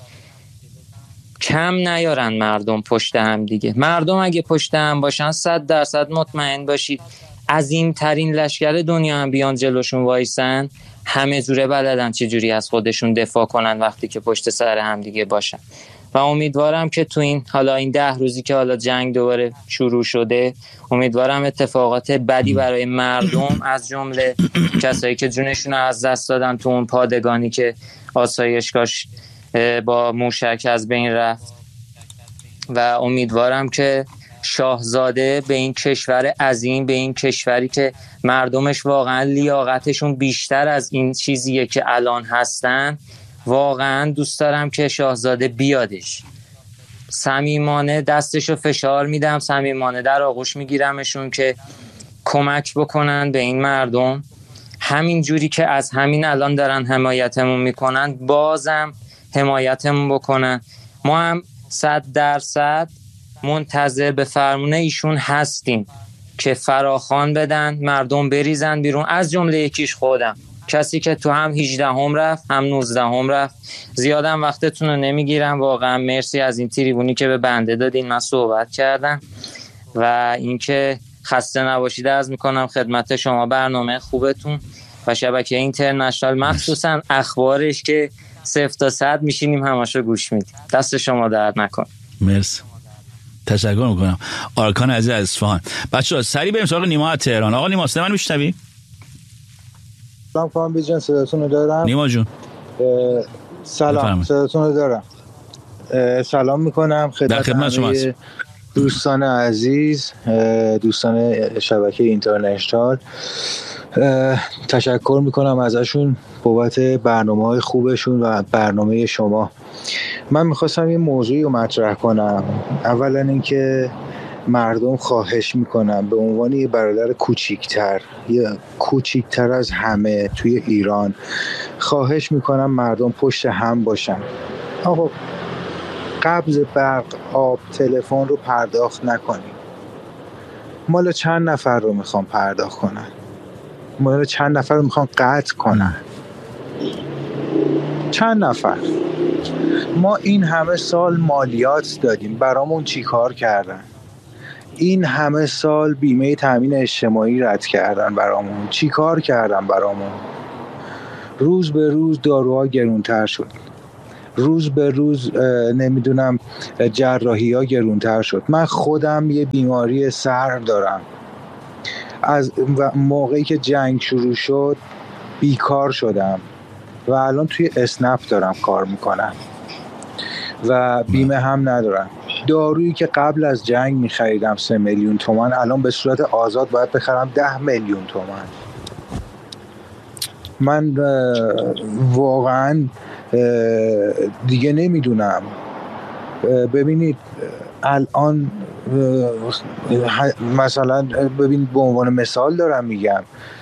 J: کم نیارن مردم پشت هم دیگه. مردم اگه پشت هم باشن صد درصد مطمئن باشید عظیم‌ترین لشکر دنیا هم بیان جلوشون وایسن همه جوره بلدن چه جوری از خودشون دفاع کنن وقتی که پشت سر هم دیگه باشن. و امیدوارم که تو این حالا این ده روزی که حالا جنگ دوباره شروع شده امیدوارم اتفاقات بدی برای مردم از جمله کسایی که جونشون از دست دادن تو اون پادگانی که آسایشگاهش با موشک از بین رفت و امیدوارم که شاهزاده به این کشور عظیم، به این کشوری که مردمش واقعا لیاقتشون بیشتر از این چیزیه که الان هستن، واقعا دوست دارم که شاهزاده بیادش. صمیمانه دستشو فشار میدم، صمیمانه در آغوش میگیرمشون که کمک بکنن به این مردم. همین جوری که از همین الان دارن حمایتمون میکنن بازم حمایتمون بکنن. ما هم صد درصد منتظر به فرمون ایشون هستیم که فراخوان بدن، مردم بریزن بیرون، از جمله یکیش خودم، کسی که تو هم هجده هم رفت هم نوزده هم رفت. زیادم وقتتون رو نمیگیرم، واقعا مرسی از این تریبونی که به بنده دادین، من صحبت کردم و اینکه خسته نباشید عرض میکنم خدمت شما. برنامه خوبتون و شبکه اینترنشنال مخصوصا اخبارش که صفر تا صد میشینیم هماشو گوش میدیم. دست شما درد نکن.
B: مرسی، تشکر میکنم. آرکان عزیز از اصفهان. بچه‌ها سریع بریم سراغ نیما از تهران. آقا نیما صدا من میشنوی؟
K: سلام خانم بیجان، صداتون رو دارم.
B: نیما جون
K: سلام، صداتون رو دارم. سلام میکنم خدمت همه دوستان عزیز، دوستان شبکه اینترنشنال. تشکر میکنم ازشون بابت برنامه‌های خوبشون و برنامه شما. من میخواستم یه موضوعی رو مطرح کنم. اولا اینکه مردم خواهش میکنم به عنوان یه برادر کوچیکتر، یه کوچیکتر از همه توی ایران، خواهش میکنم مردم پشت هم باشن. آقا قبض برق، آب، تلفن رو پرداخت نکنیم. مال چند نفر رو میخوام پرداخت کنن؟ مال چند نفر رو میخوام قطع کنن؟ چند نفر؟ ما این همه سال مالیات دادیم، برامون چی کار کردن؟ این همه سال بیمه تامین اجتماعی رد کردن برامون، چی کار کردن برامون؟ روز به روز داروها گرونتر شد، روز به روز نمیدونم جراحی ها گرونتر شد. من خودم یه بیماری سر دارم، از موقعی که جنگ شروع شد بیکار شدم و الان توی اسنپ دارم کار میکنم و بیمه هم ندارم. دارویی که قبل از جنگ میخریدم سه میلیون تومان، الان به صورت آزاد باید بخرم ده میلیون تومان. من واقعا دیگه نمیدونم. ببینید الان مثلا ببینید به عنوان مثال دارم میگم،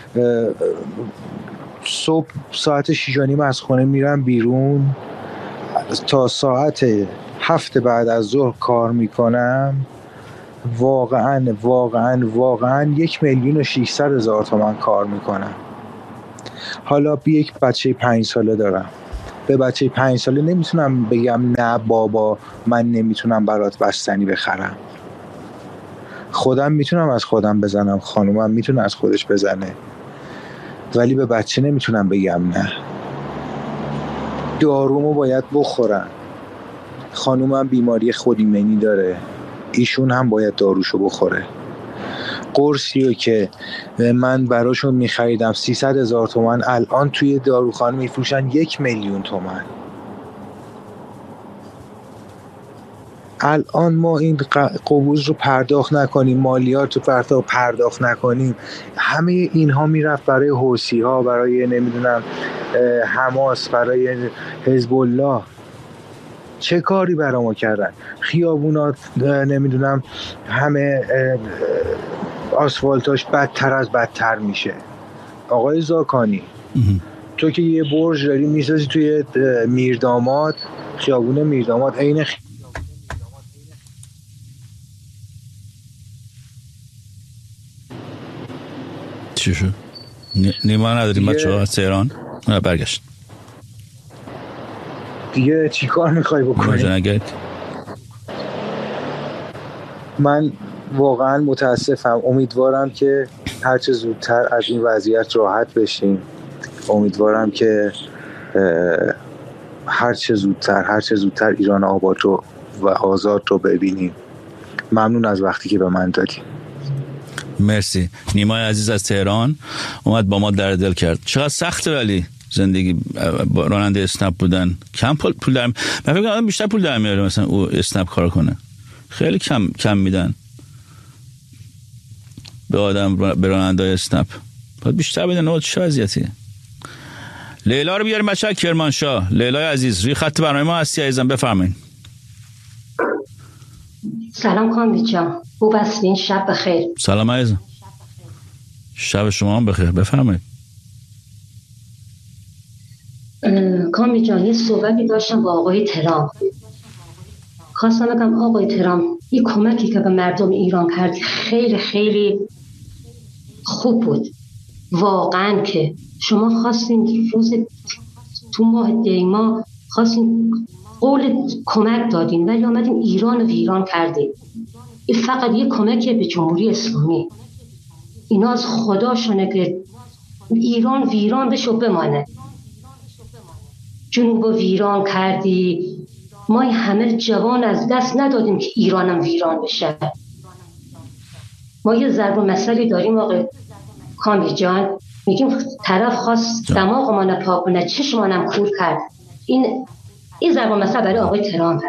K: صبح ساعت شیش و نیم از خونه میرم بیرون تا ساعت هفت بعد از ظهر کار میکنم، واقعا واقعا واقعا یک میلیون و ششصد هزار تومان کار میکنم. حالا بی یک بچه پنج ساله دارم، به بچه پنج ساله نمیتونم بگم نه بابا من نمیتونم برات بستنی بخرم. خودم میتونم از خودم بزنم، خانومم میتونه از خودش بزنه، ولی به بچه نمیتونم بگم نه. دارومو باید بخورم. خانومم بیماری خودایمنی داره، ایشون هم باید داروشو بخوره. قرصیو که من براشون میخریدم سیصد هزار تومان، الان توی داروخانه میفروشن یک میلیون تومان. الان ما این قبوز رو پرداخت نکنیم، مالیات رو پرداخت نکنیم، همه اینها میرفت برای حوثی ها، برای نمیدونم حماس، برای حزب الله. چه کاری برای ما کردن؟ خیابونات نمیدونم همه آسفالتاش بدتر از بدتر میشه. آقای زاکانی تو که یه برج داری میسازی توی میرداماد، خیابون میرداماد، عین خی...
B: چی شد؟ نیما نداریم بچه ها از تهران برگشت
K: دیگه چی کار میخوای بکنی؟ من واقعا متاسفم. امیدوارم که هرچه زودتر از این وضعیت راحت بشیم. امیدوارم که هرچه زودتر هرچه زودتر ایران آباد رو و آزاد رو ببینیم. ممنون از وقتی که به من دادیم.
B: مرسی. نیمای عزیز از تهران اومد با ما در دل کرد. چقدر سخته ولی زندگی راننده اسنپ بودن. کم پول پول در من فکر کنم بیشتر پول در میاره مثلا او اسنپ کار کنه. خیلی کم کم میدن به آدم، به راننده اسنپ باید بیشتر بدن. نه چه وضعیتیه. لیلا رو بیاریم بچه‌ها کرمانشاه. لیلای عزیز روی خط برنامه ما هستی عزیزم، بفرمایید.
L: سلام کامبیز جان، خوب هستین؟ شب بخیر.
B: سلام عزیزم، شب شما هم بخیر، بفرمایید.
L: کامبیز جان یه صحبتی داشتم با آقای ترامپ. خواستم بگم آقای ترامپ این کمکی که به مردم ایران کردی خیلی خیلی خوب بود. واقعا که شما خواستین روز تو ماه دیما خواستین قول کمک دادین ولی آمدین ایران رو ویران کردین. این فقط یه کمکه به جمهوری اسلامی. اینا از خداشونه که ایران ویران بشه و بمانه. جنوب ویران کردی، ما همه جوان از دست ندادیم که ایرانم ویران بشه. ما یه ضرب المثلی داریم آقای کامبیز جان، میگیم طرف خواست دماغ ما نپاک کنه چشم منم کور کرد. این این ضرب المثل برای آقای ترامپ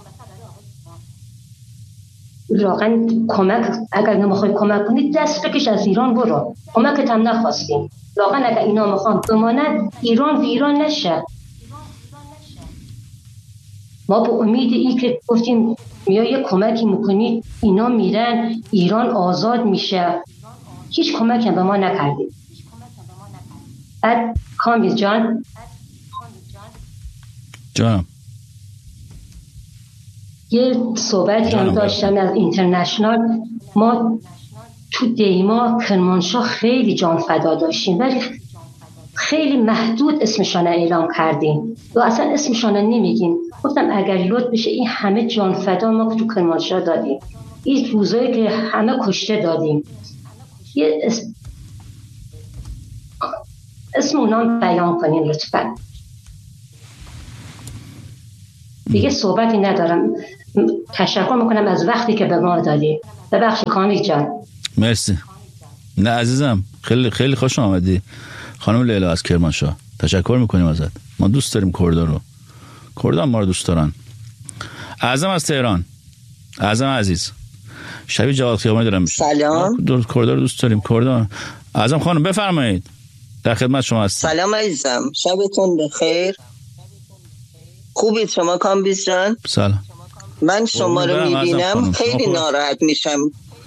L: واقعا کمک، اگر نمیخوای کمک کنی دست بکش از ایران برو. کمکت هم نخواستیم. واقعا اگر اینا میخوان بمانن ایران ویران نشه. ما به امید این که گفتیم میای یه کمکی میکنید اینا میرن ایران آزاد میشه، هیچ کمکی هم به ما نکردید. بعد کامبیز جان
B: جانم
L: یه صحبتی هم داشتم از اینترنشنال. ما تو دیما کرمانشاه خیلی جان فدا داشتیم ولی خیلی محدود اسمشان اعلام کردیم و اصلا اسمشان نمیگیم. گفتم اگر لطف بشه این همه جان فدا ما تو کرمانشاه دادیم، این روزایی که همه کشته دادیم، یه اسم اسم اونا بیان کنین لطفا. دیگه صحبتی ندارم. تشکر میکنم از وقتی که به ما دادی. ببخشید کامی جان.
B: مرسی. نه عزیزم خیلی خیلی خوش آمدی خانم لیلا از کرمانشاه. تشکر میکنیم ازت. ما دوست داریم کردا رو. کردا ما رو دوست دارن. اعظم از تهران. اعظم عزیز. شبیه جواد خیابانی دارم میشه.
M: سلام.
B: کردا رو دوست داریم. کردا. اعظم خانم بفرمایید. در خدمت شما هستم.
M: سلام عزیزم. شبتون بخیر. خوبید شما کامبیز جان؟
B: سلام.
M: من شما رو میبینم خیلی ناراحت میشم.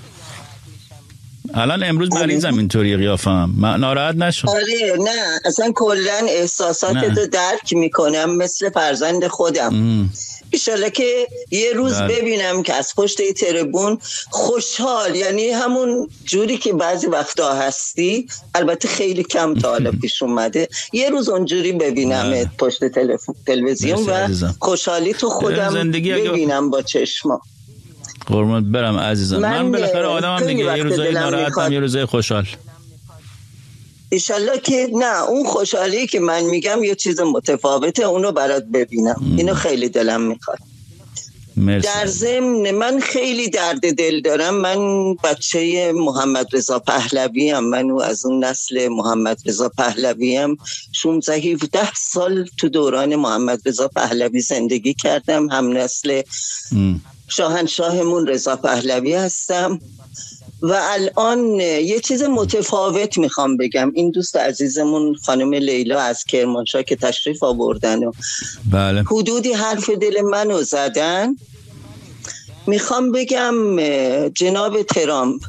B: الان امروز مریضم اینطوری قیافم. من ناراحت نشم.
M: آره نه اصلا کلا احساساتتو درک میکنم مثل فرزند خودم. ایشالا که یه روز ده. ببینم که از پشت ای تربون خوشحال، یعنی همون جوری که بعضی وقتا هستی، البته خیلی کم تا حالا پیش اومده، یه روز اونجوری ببینم پشت تلویزیون و خوشحالی تو خودم ببینم با چشما.
B: قربونت برم عزیزم. من, من بالاخره آدمم دیگه، یه روزای ناراحتم یه روزای خوشحال.
M: ایشالله که نه اون خوشحالی که من میگم یه چیز متفاوته، اونو برات ببینم. ام. اینو خیلی دلم میخواد.
B: مرسی.
M: در ضمن من خیلی درد دل دارم. من بچه محمد رضا پهلوی ام. من از اون نسل محمد رضا پهلوی ام. شانزده هفده سال تو دوران محمد رضا پهلوی زندگی کردم. هم نسل ام. شاهنشاهمون رضا پهلوی هستم و الان یه چیز متفاوت میخوام بگم. این دوست عزیزمون خانم لیلا از کرمانشاه که تشریف آوردن و
B: بله.
M: حدودی حرف دل منو زدن. میخوام بگم جناب ترامپ،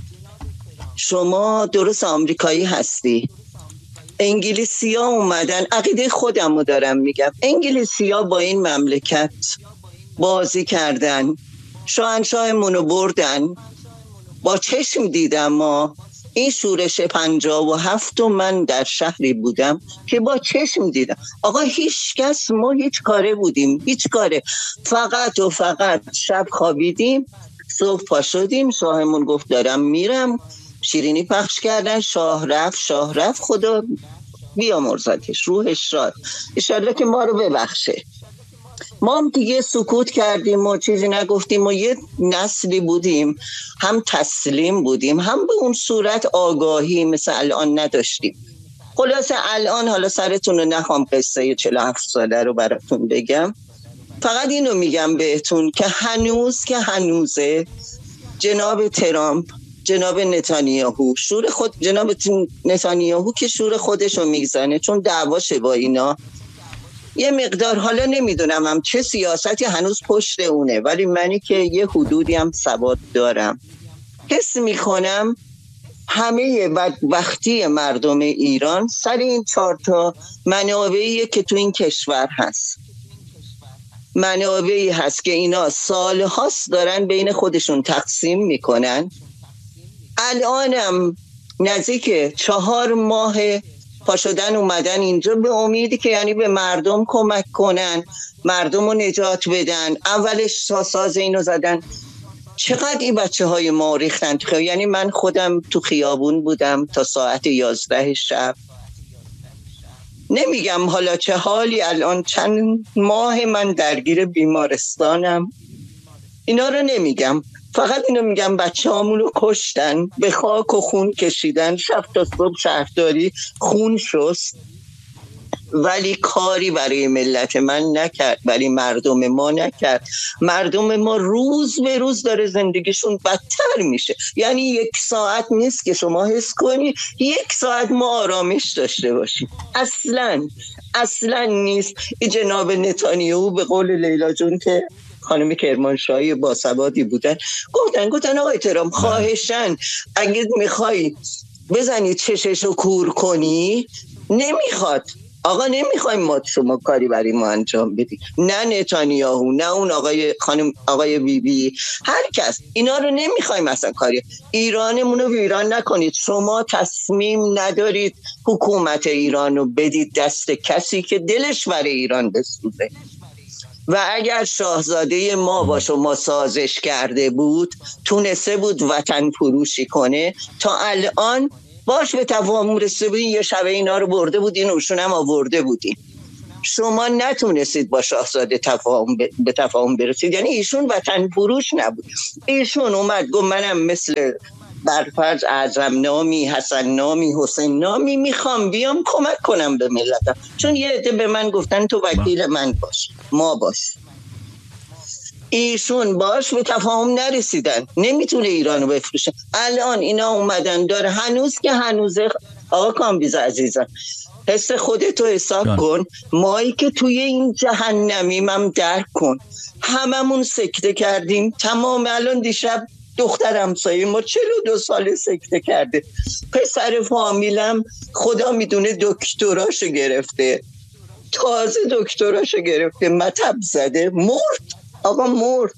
M: شما درست آمریکایی هستی، انگلیسی ها اومدن، عقیده خودم رو دارم میگم، انگلیسی ها با این مملکت بازی کردن، شاهنشاهمونو بردن. با چشم دیدم. ما این شورش پنجاه و هفت و من در شهری بودم که با چشم دیدم. آقا هیچ کس، ما هیچ کاره بودیم، هیچ کاره، فقط و فقط شب خوابیدیم، صبح پا شدیم، شاهمون گفت دارم میرم، شیرینی پخش کردن، شاه رفت، شاه رفت، خدا بیامرزدش، روحش شاد، انشالله که ما رو ببخشه. ما هم دیگه سکوت کردیم و چیزی نگفتیم و یه نسلی بودیم هم تسلیم بودیم هم به اون صورت آگاهی مثل الان نداشتیم. خلاصه الان حالا سرتون رو نخوام قصه چهل و هفت ساله رو براتون بگم، فقط اینو میگم بهتون که هنوز که هنوزه جناب ترامپ، جناب نتانیاهو، شور خود جناب نتانیاهو که شور خودشو میزنه چون دعواشه با اینا یه مقدار، حالا نمیدونم هم چه سیاستی هنوز پشت اونه، ولی منی که یه حدودی هم سواد دارم حس میکنم همه بدبختی مردم ایران سر این چهار تا منابعیه که تو این کشور هست. منابعی هست که اینا سال هاست دارن بین خودشون تقسیم میکنن. الانم نزدیک چهار ماه پا شدن اومدن اینجا به امیدی که یعنی به مردم کمک کنن، مردم رو نجات بدن. اولش ساز اینو زدن. چقدر این بچه های ما ریختن تو خیابون. یعنی من خودم تو خیابون بودم تا ساعت یازده شب. نمیگم حالا چه حالی، الان چند ماه من درگیر بیمارستانم، اینا رو نمیگم، فقط اینو میگم بچه هامونو کشتن، به خاک و خون کشیدن، شب تا صبح شهرداری خون شست ولی کاری برای ملت من نکرد، برای مردم ما نکرد. مردم ما روز به روز داره زندگیشون بدتر میشه. یعنی یک ساعت نیست که شما حس کنی یک ساعت ما آرامش داشته باشیم. اصلا اصلا نیست. این جناب نتانیاهو به قول لیلا جون که خانم کرمانشاهی باسوادی بودن، گفتن گفتن آقای ترامپ خواهشن اگه میخوای بزنی چششو کور کنی، نمیخواد آقا، نمیخوایم ما شما کاری برای ما انجام بدی. نه نتانیاهو، نه اون آقای خانم آقای بی بی، هر کس اینا رو نمیخوایم اصلا کاری. ایرانمون رو ویران نکنید. شما تصمیم ندارید حکومت ایران رو بدید دست کسی که دلش برای ایران بسوزه. و اگر شاهزاده ما با شما سازش کرده بود، تونسته بود وطن فروشی کنه، تا الان باش به تفاهم رسیده بودین، یه شب اینا رو برده بودین، اوشون هم آورده بودین. شما نتونستید با شاهزاده تفاهم ب... به تفاهم برسید. یعنی ایشون وطن فروش نبود. ایشون اومد گفت منم مثل برفرض اعظم نامی، حسن نامی، حسین نامی میخوام بیام کمک کنم به ملتم. چون یه عده به من گفتن تو وکیل من باش، ما باش. ایشون باش به تفاهم نرسیدن، نمیتونه ایرانو بفروشه. الان اینا اومدن داره هنوز که هنوزه. آقا کامبیز عزیزم، حس خودتو حساب کن. مایی که توی این جهنمیم هم درک کن. هممون سکته کردیم تمام. الان دیشب دختر همسایه ما چهل و دو سال سکته کرده. پسر فامیلم خدا میدونه دکتراشو گرفته، تازه دکتراشو گرفته، مطب زده، مرد. آقا مرد.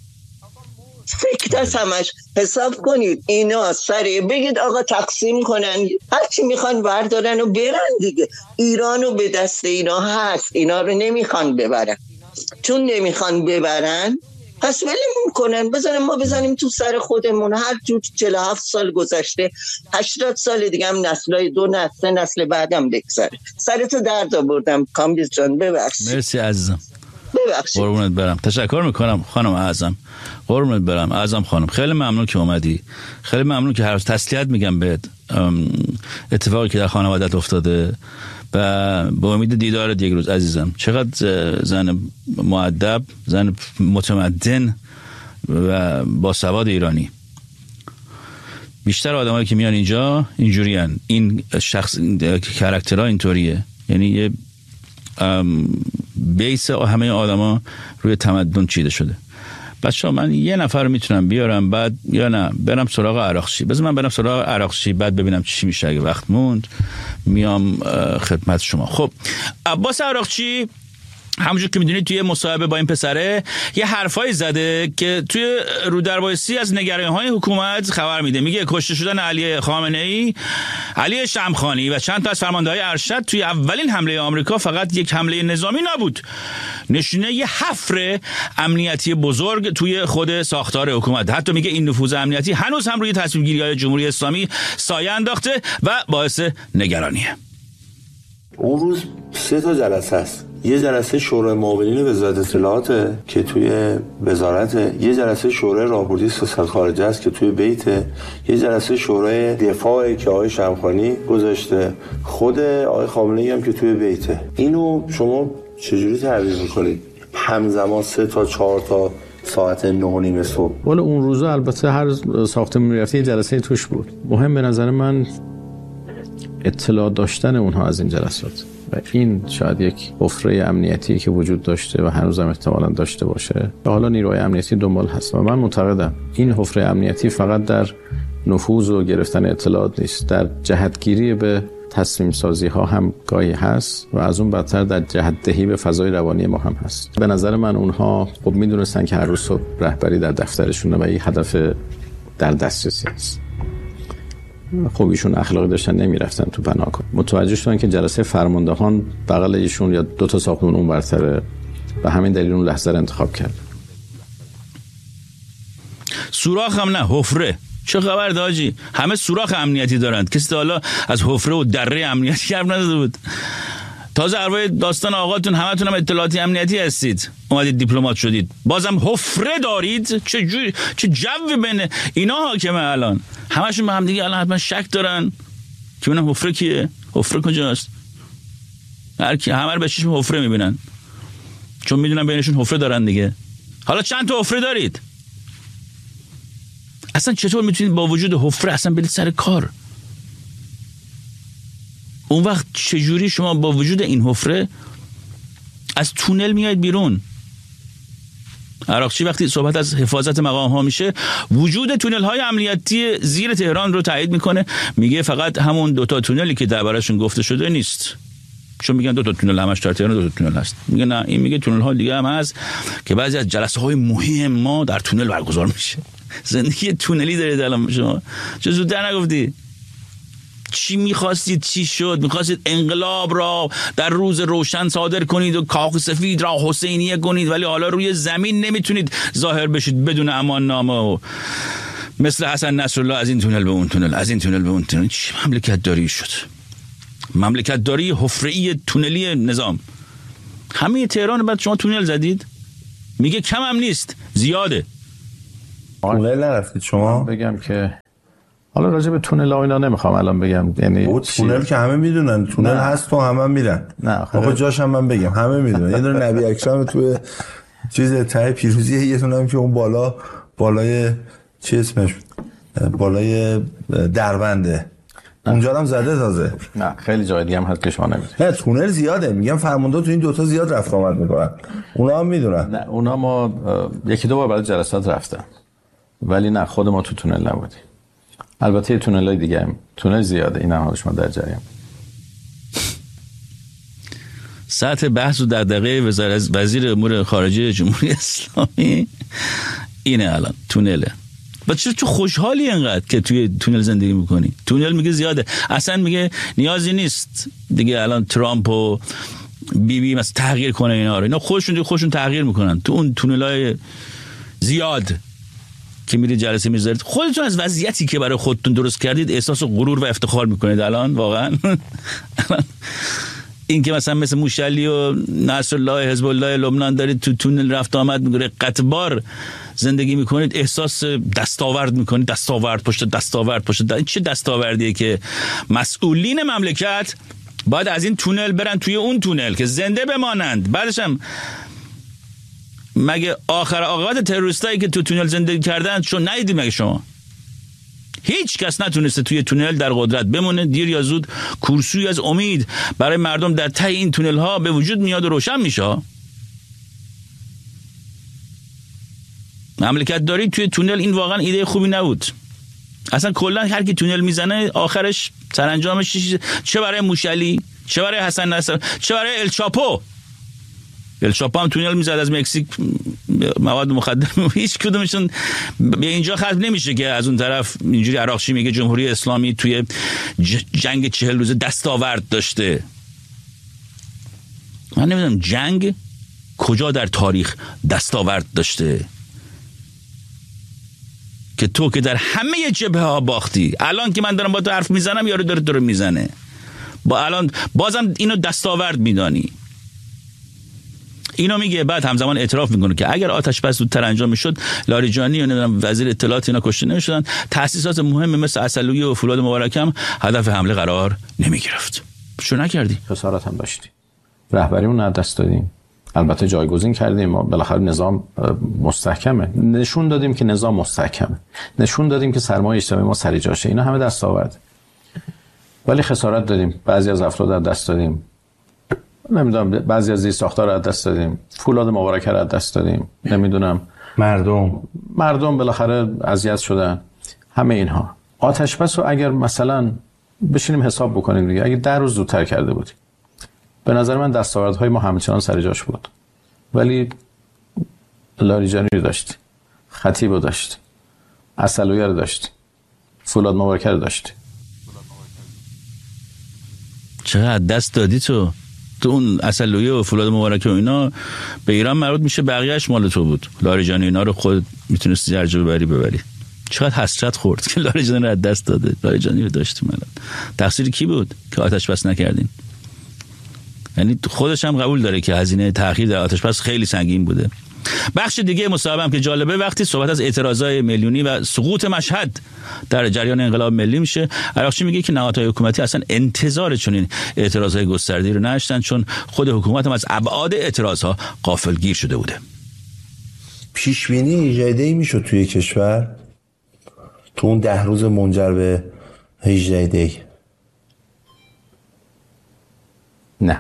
M: سکته همش. حساب کنید اینا سریع بگید آقا تقسیم کنن، هرچی میخوان بردارن و برن دیگه. ایرانو به دست اینا هست، اینا رو نمیخوان ببرن. چون نمیخوان ببرن پس ولمون کنن، بزنن ما بزنیم تو سر خودمون. هر جور چهل و هفت سال گذشته، هشتاد سال دیگه هم نسلای دو نسل نسل بعدم بگذره. سرتو درد آوردم کامبیز جان، ببخشید.
B: مرسی عزیزم،
M: ببخشید.
B: قربونت برم. تشکر میکنم خانم اعظم، قربونت برم اعظم خانم. خیلی ممنون که اومدی، خیلی ممنون که هر روز تسلیت میگم بهت اتفاقی که در خانوادت افتاده و با امید دیدارت یک روز عزیزم. چقدر زن مؤدب، زن متمدن و با سواد ایرانی. بیشتر آدمایی که میان اینجا اینجوری هن. این شخص کاراکترها اینطوریه. یعنی یه بیس همه آدما روی تمدن چیده شده. بچه‌ها من یه نفر میتونم بیارم بعد یا نه برم سراغ عراقچی. بذار من برم سراغ عراقچی بعد ببینم چی میشه. اگه وقت موند میام خدمت شما. خب عباس عراقچی همونجور که میدونید توی مصاحبه با این پسره یه حرفایی زده که توی رودربایستی از نگرانی‌های حکومت خبر میده. میگه کشته شدن علی خامنه‌ای، علی شمخانی و چند تا از فرمانده‌های ارشد توی اولین حمله آمریکا فقط یک حمله نظامی نبود، نشونه یه حفر امنیتی بزرگ توی خود ساختار حکومت. حتی میگه این نفوذ امنیتی هنوز هم روی تصمیم گیری‌های جمهوری اسلامی سایه انداخته و باعث نگرانیه.
N: اون روز سه تا جلسه است. یه جلسه شورای معاونین وزارت اطلاعات که توی وزارت، یه جلسه شورای راهبردی سیاست خارجه است که توی بیت، یه جلسه شورای دفاع که آقای شمخانی گذاشته، خود آقای خامنه‌ای هم که توی بیته. اینو شما چجوری تعبیر می‌کنید؟ همزمان سه تا چهار تا ساعت نه و نیم صبح.
I: والا اون روزا البته هر ساختمون می‌رفتی یه جلسه توش بود. مهم به نظر من اطلاع داشتن اونها از این جلسات و این شاید یک حفره امنیتی که وجود داشته و هنوزم احتمالاً داشته باشه و حالا نیروهای امنیتی دنبال هست. و من معتقدم این حفره امنیتی فقط در نفوذ و گرفتن اطلاعات نیست، در جهتگیری به تصمیم سازی ها هم گاهی هست و از اون بدتر در جهت دهی به فضای روانی ما هم هست. به نظر من اونها خب میدونستن که هر روز صبح رهبری در دفترشونه و این هدف در دسترسی است. خب ایشون اخلاقی داشتن نمیرفتن تو پناهگاه. متوجه شدن که جلسه فرماندهان بغل ایشون یا دو تا ساختمون اون برتره و همین دلیل اون لحظه رو انتخاب کرد.
B: سوراخ هم نه، حفره. چه خبر داجی؟ همه سوراخ امنیتی دارند. کسی تا حالا از حفره و دره امنیتی حرف نزده بود. تازه اروای داستان آقاتون همتون هم اطلاعاتی امنیتی هستید، اومدید دیپلمات شدید، بازم حفره دارید. چه جوی چه جوی بین اینا حاکمه الان؟ همشون به هم دیگه الان حتما شک دارن که ببینم حفره کیه، حفره کجاست. هر کی همه رو به چشم حفره میبینن، چون میدونن بینشون حفره دارن دیگه. حالا چند تا حفره دارید؟ اصلا چطور میتونید با وجود حفره اصلا برید سر کار؟ اون وقت چجوری شما با وجود این حفره از تونل میاید بیرون؟ عراقچی وقتی صحبت از حفاظت مقام ها میشه، وجود تونل های امنیتی زیر تهران رو تایید میکنه، میگه فقط همون دوتا تونلی که دربارشون گفته شده نیست، چون میگن دوتا تونل همش در تهران دوتا تونل هست. میگه نه، این میگه تونل ها دیگه هم هست که بعضی از جلسه های مهم ما در تونل برگزار میشه. زندگی تونلی دارید الان شما، چه زودتر نگفتی؟ چی میخواستید چی شد؟ میخواستید انقلاب را در روز روشن صادر کنید و کاخ سفید را حسینیه کنید، ولی حالا روی زمین نمیتونید ظاهر بشید بدون امان نامه و مثل حسن نصرالله از این تونل به اون تونل، از این تونل به اون تونل. چی مملکت داری شد؟ مملکت داری حفره‌ای تونلی نظام. همه تهران بعد شما تونل زدید، میگه کم هم نیست، زیاده.
N: تونل نرفتید شما؟
O: بگم که حالا راجع به تونل ها اینا نمیخوام الان بگم، یعنی
N: او تونل که همه میدونن تونل نه. هست و همه میرن.
O: نه
N: آقا جاشم من بگم همه میدونن. یه دونه نبی اکرم توی چیز ته پیروزی، یه دونه هم که اون بالا بالای چی اسمش بالای دربنده اونجا هم زده تازه.
O: نه خیلی جای دیگه هم هست که شما نمیدونید.
N: نه تونل زیاده، میگم فرمانده تو این دوتا زیاد رفت آمد میکنن، اونا هم میدونن.
O: نه اونا ما یکی دو بار برای جلسات رفتم، ولی نه خود ما تو تونل نبودیم. البته تونل‌های دیگه هم تونل زیاده، این هم حالش ما در جریان.
B: سطح بحث و دغدغه وزارت وزیر امور خارجه جمهوری اسلامی اینه الان، تونله. و چرا تو خوشحالی اینقدر که توی تونل زندگی میکنی؟ تونل میگه زیاده، اصلا میگه نیازی نیست دیگه الان ترامپ و بی بی مثلا تغییر کنه اینا رو، اینا خودشون خودشون تغییر میکنن تو اون تونل‌های زیاد که میرید جلسه میذارید. خودتون از وضعیتی که برای خودتون درست کردید احساس غرور و افتخار میکنید الان واقعا. این که مثلا مثل موشلی و نصرالله حزب الله لبنان دارید تو تونل رفت آمد میگه قطبار زندگی میکنید، احساس دستاورد میکنید، دستاورد پشت دستاورد پشت دستاورد. این چه دستاوردیه که مسئولین مملکت باید از این تونل برن توی اون تونل که زنده بمانند؟ بعدش هم مگه آخر عاقبت تروریستایی که تو تونل زندگی کردن چون ندیدید مگه شما؟ هیچ کس نتونسته توی تونل در قدرت بمونه. دیر یا زود کورسوی از امید برای مردم در ته این تونل ها به وجود میاد و روشن میشه. مملکت داری توی تونل، این واقعا ایده خوبی نبود. اصلا کلا هر کی تونل میزنه آخرش سرانجامش چه برای موشلی، چه برای حسن نصر، چه برای الچاپو. الچاپو هم تونل میزد از مکزیک مواد مخدر، هیچ کدومشون به اینجا ختم نمیشه که از اون طرف اینجوری عراقچی میگه جمهوری اسلامی توی جنگ چهل روزه دستاورد داشته. من نمیدونم جنگ کجا در تاریخ دستاورد داشته که تو که در همه جبهه ها باختی. الان که من دارم با تو حرف میزنم یارو داره تو رو میزنه، با الان بازم اینو دستاورد میدانی. اینو میگه، بعد همزمان اعتراف میکنه که اگر آتش بس زودتر انجام میشد لاریجانی و نمیدونم وزیر اطلاعات اینا کشته نمیشدن، تاسیسات مهم مثل عسلویه و فولاد مبارک هم هدف حمله قرار نمیگرفت. چون نکردی؟
O: خسارت هم داشتی، رهبریمون از دست دادیم، البته جایگزین کردیم، ما بالاخره نظام مستحکمه، نشون دادیم که نظام مستحکمه، نشون دادیم که سرمایه اجتماعی ما سر جاشه، اینا همه دستاورد. ولی خسارت دادیم، بعضی از افراد از دست دادیم، نمیدونم بعضی از زیر ساختار رو از دست دادیم، فولاد مبارک رو از دست دادیم، نمیدونم
N: مردم
O: مردم بالاخره اذیت شدن. همه اینها آتش بس رو اگر مثلا بشینیم حساب بکنیم دیگه، اگه ده روز زودتر کرده بودیم، به نظر من دستاوردهای ما همچنان سر جاش بود. ولی لاریجانی رو داشتی، خطیب رو داشتی، عسلویه رو داشتی، فولاد مبارک رو داشتی.
B: چقدر دست دادی تو؟ تو اون عسلویه و فولاد مبارک و اینا به ایران مربوط میشه، بقیه‌اش مال تو بود. لاریجانی اینا رو خود میتونستی درجه ببری ببری. چقدر حسرت خورد که لاریجانی رو از دست داده. لاریجانی رو داشتیم الان. تقصیر کی بود که آتش بس نکردین؟ یعنی خودش هم قبول داره که هزینه تأخیر در آتش بس خیلی سنگین بوده. بخش دیگه مصاحبه هم که جالبه وقتی صحبت از اعتراضای میلیونی و سقوط مشهد در جریان انقلاب ملی میشه، عراقچی میگه که نهادهای حکومتی اصلا انتظار چنین اعتراضای گسترده‌ای رو نداشتن چون خود حکومت هم از ابعاد اعتراضها غافلگیر شده بوده.
N: پیش بینی ایجادی میشد توی کشور تو اون ده روز منجر به هجده دی؟
O: نه.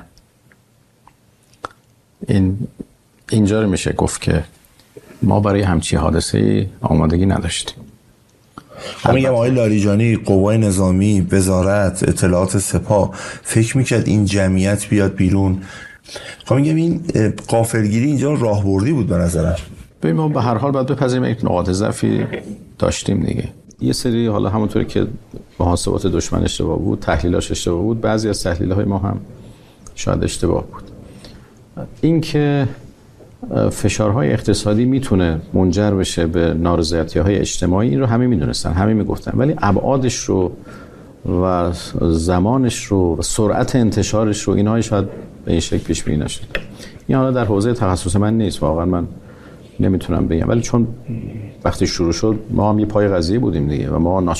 O: این اینجا میشه گفت که ما برای همچین حادثه آمادگی نداشتیم.
N: من میگم آقای لاریجانی، قوای نظامی، وزارت، اطلاعات سپاه فکر میکرد این جمعیت بیاد بیرون؟ خب میگم این غافلگیری اینجا راهبردی بود به نظرم.
O: ببین ما به هر حال باید بپذیریم یک نقاط ضعفی داشتیم دیگه. یه سری حالا همونطوری که محاسبات دشمن اشتباه بود، تحلیلاش اشتباه بود، بعضی از تحلیل‌های ما هم شاید اشتباه بود. این که فشارهای اقتصادی میتونه منجر بشه به نارضایتی‌های اجتماعی، این رو همه میدونستن، همه میگفتن، ولی ابعادش رو و زمانش رو و سرعت انتشارش رو اینها شاید به این شکل پیش بینی نشد. این حالا در حوزه تخصص من نیست، واقعا من نمیتونم بگم، ولی چون وقتی شروع شد ما هم یه پای قضیه بودیم دیگه و ما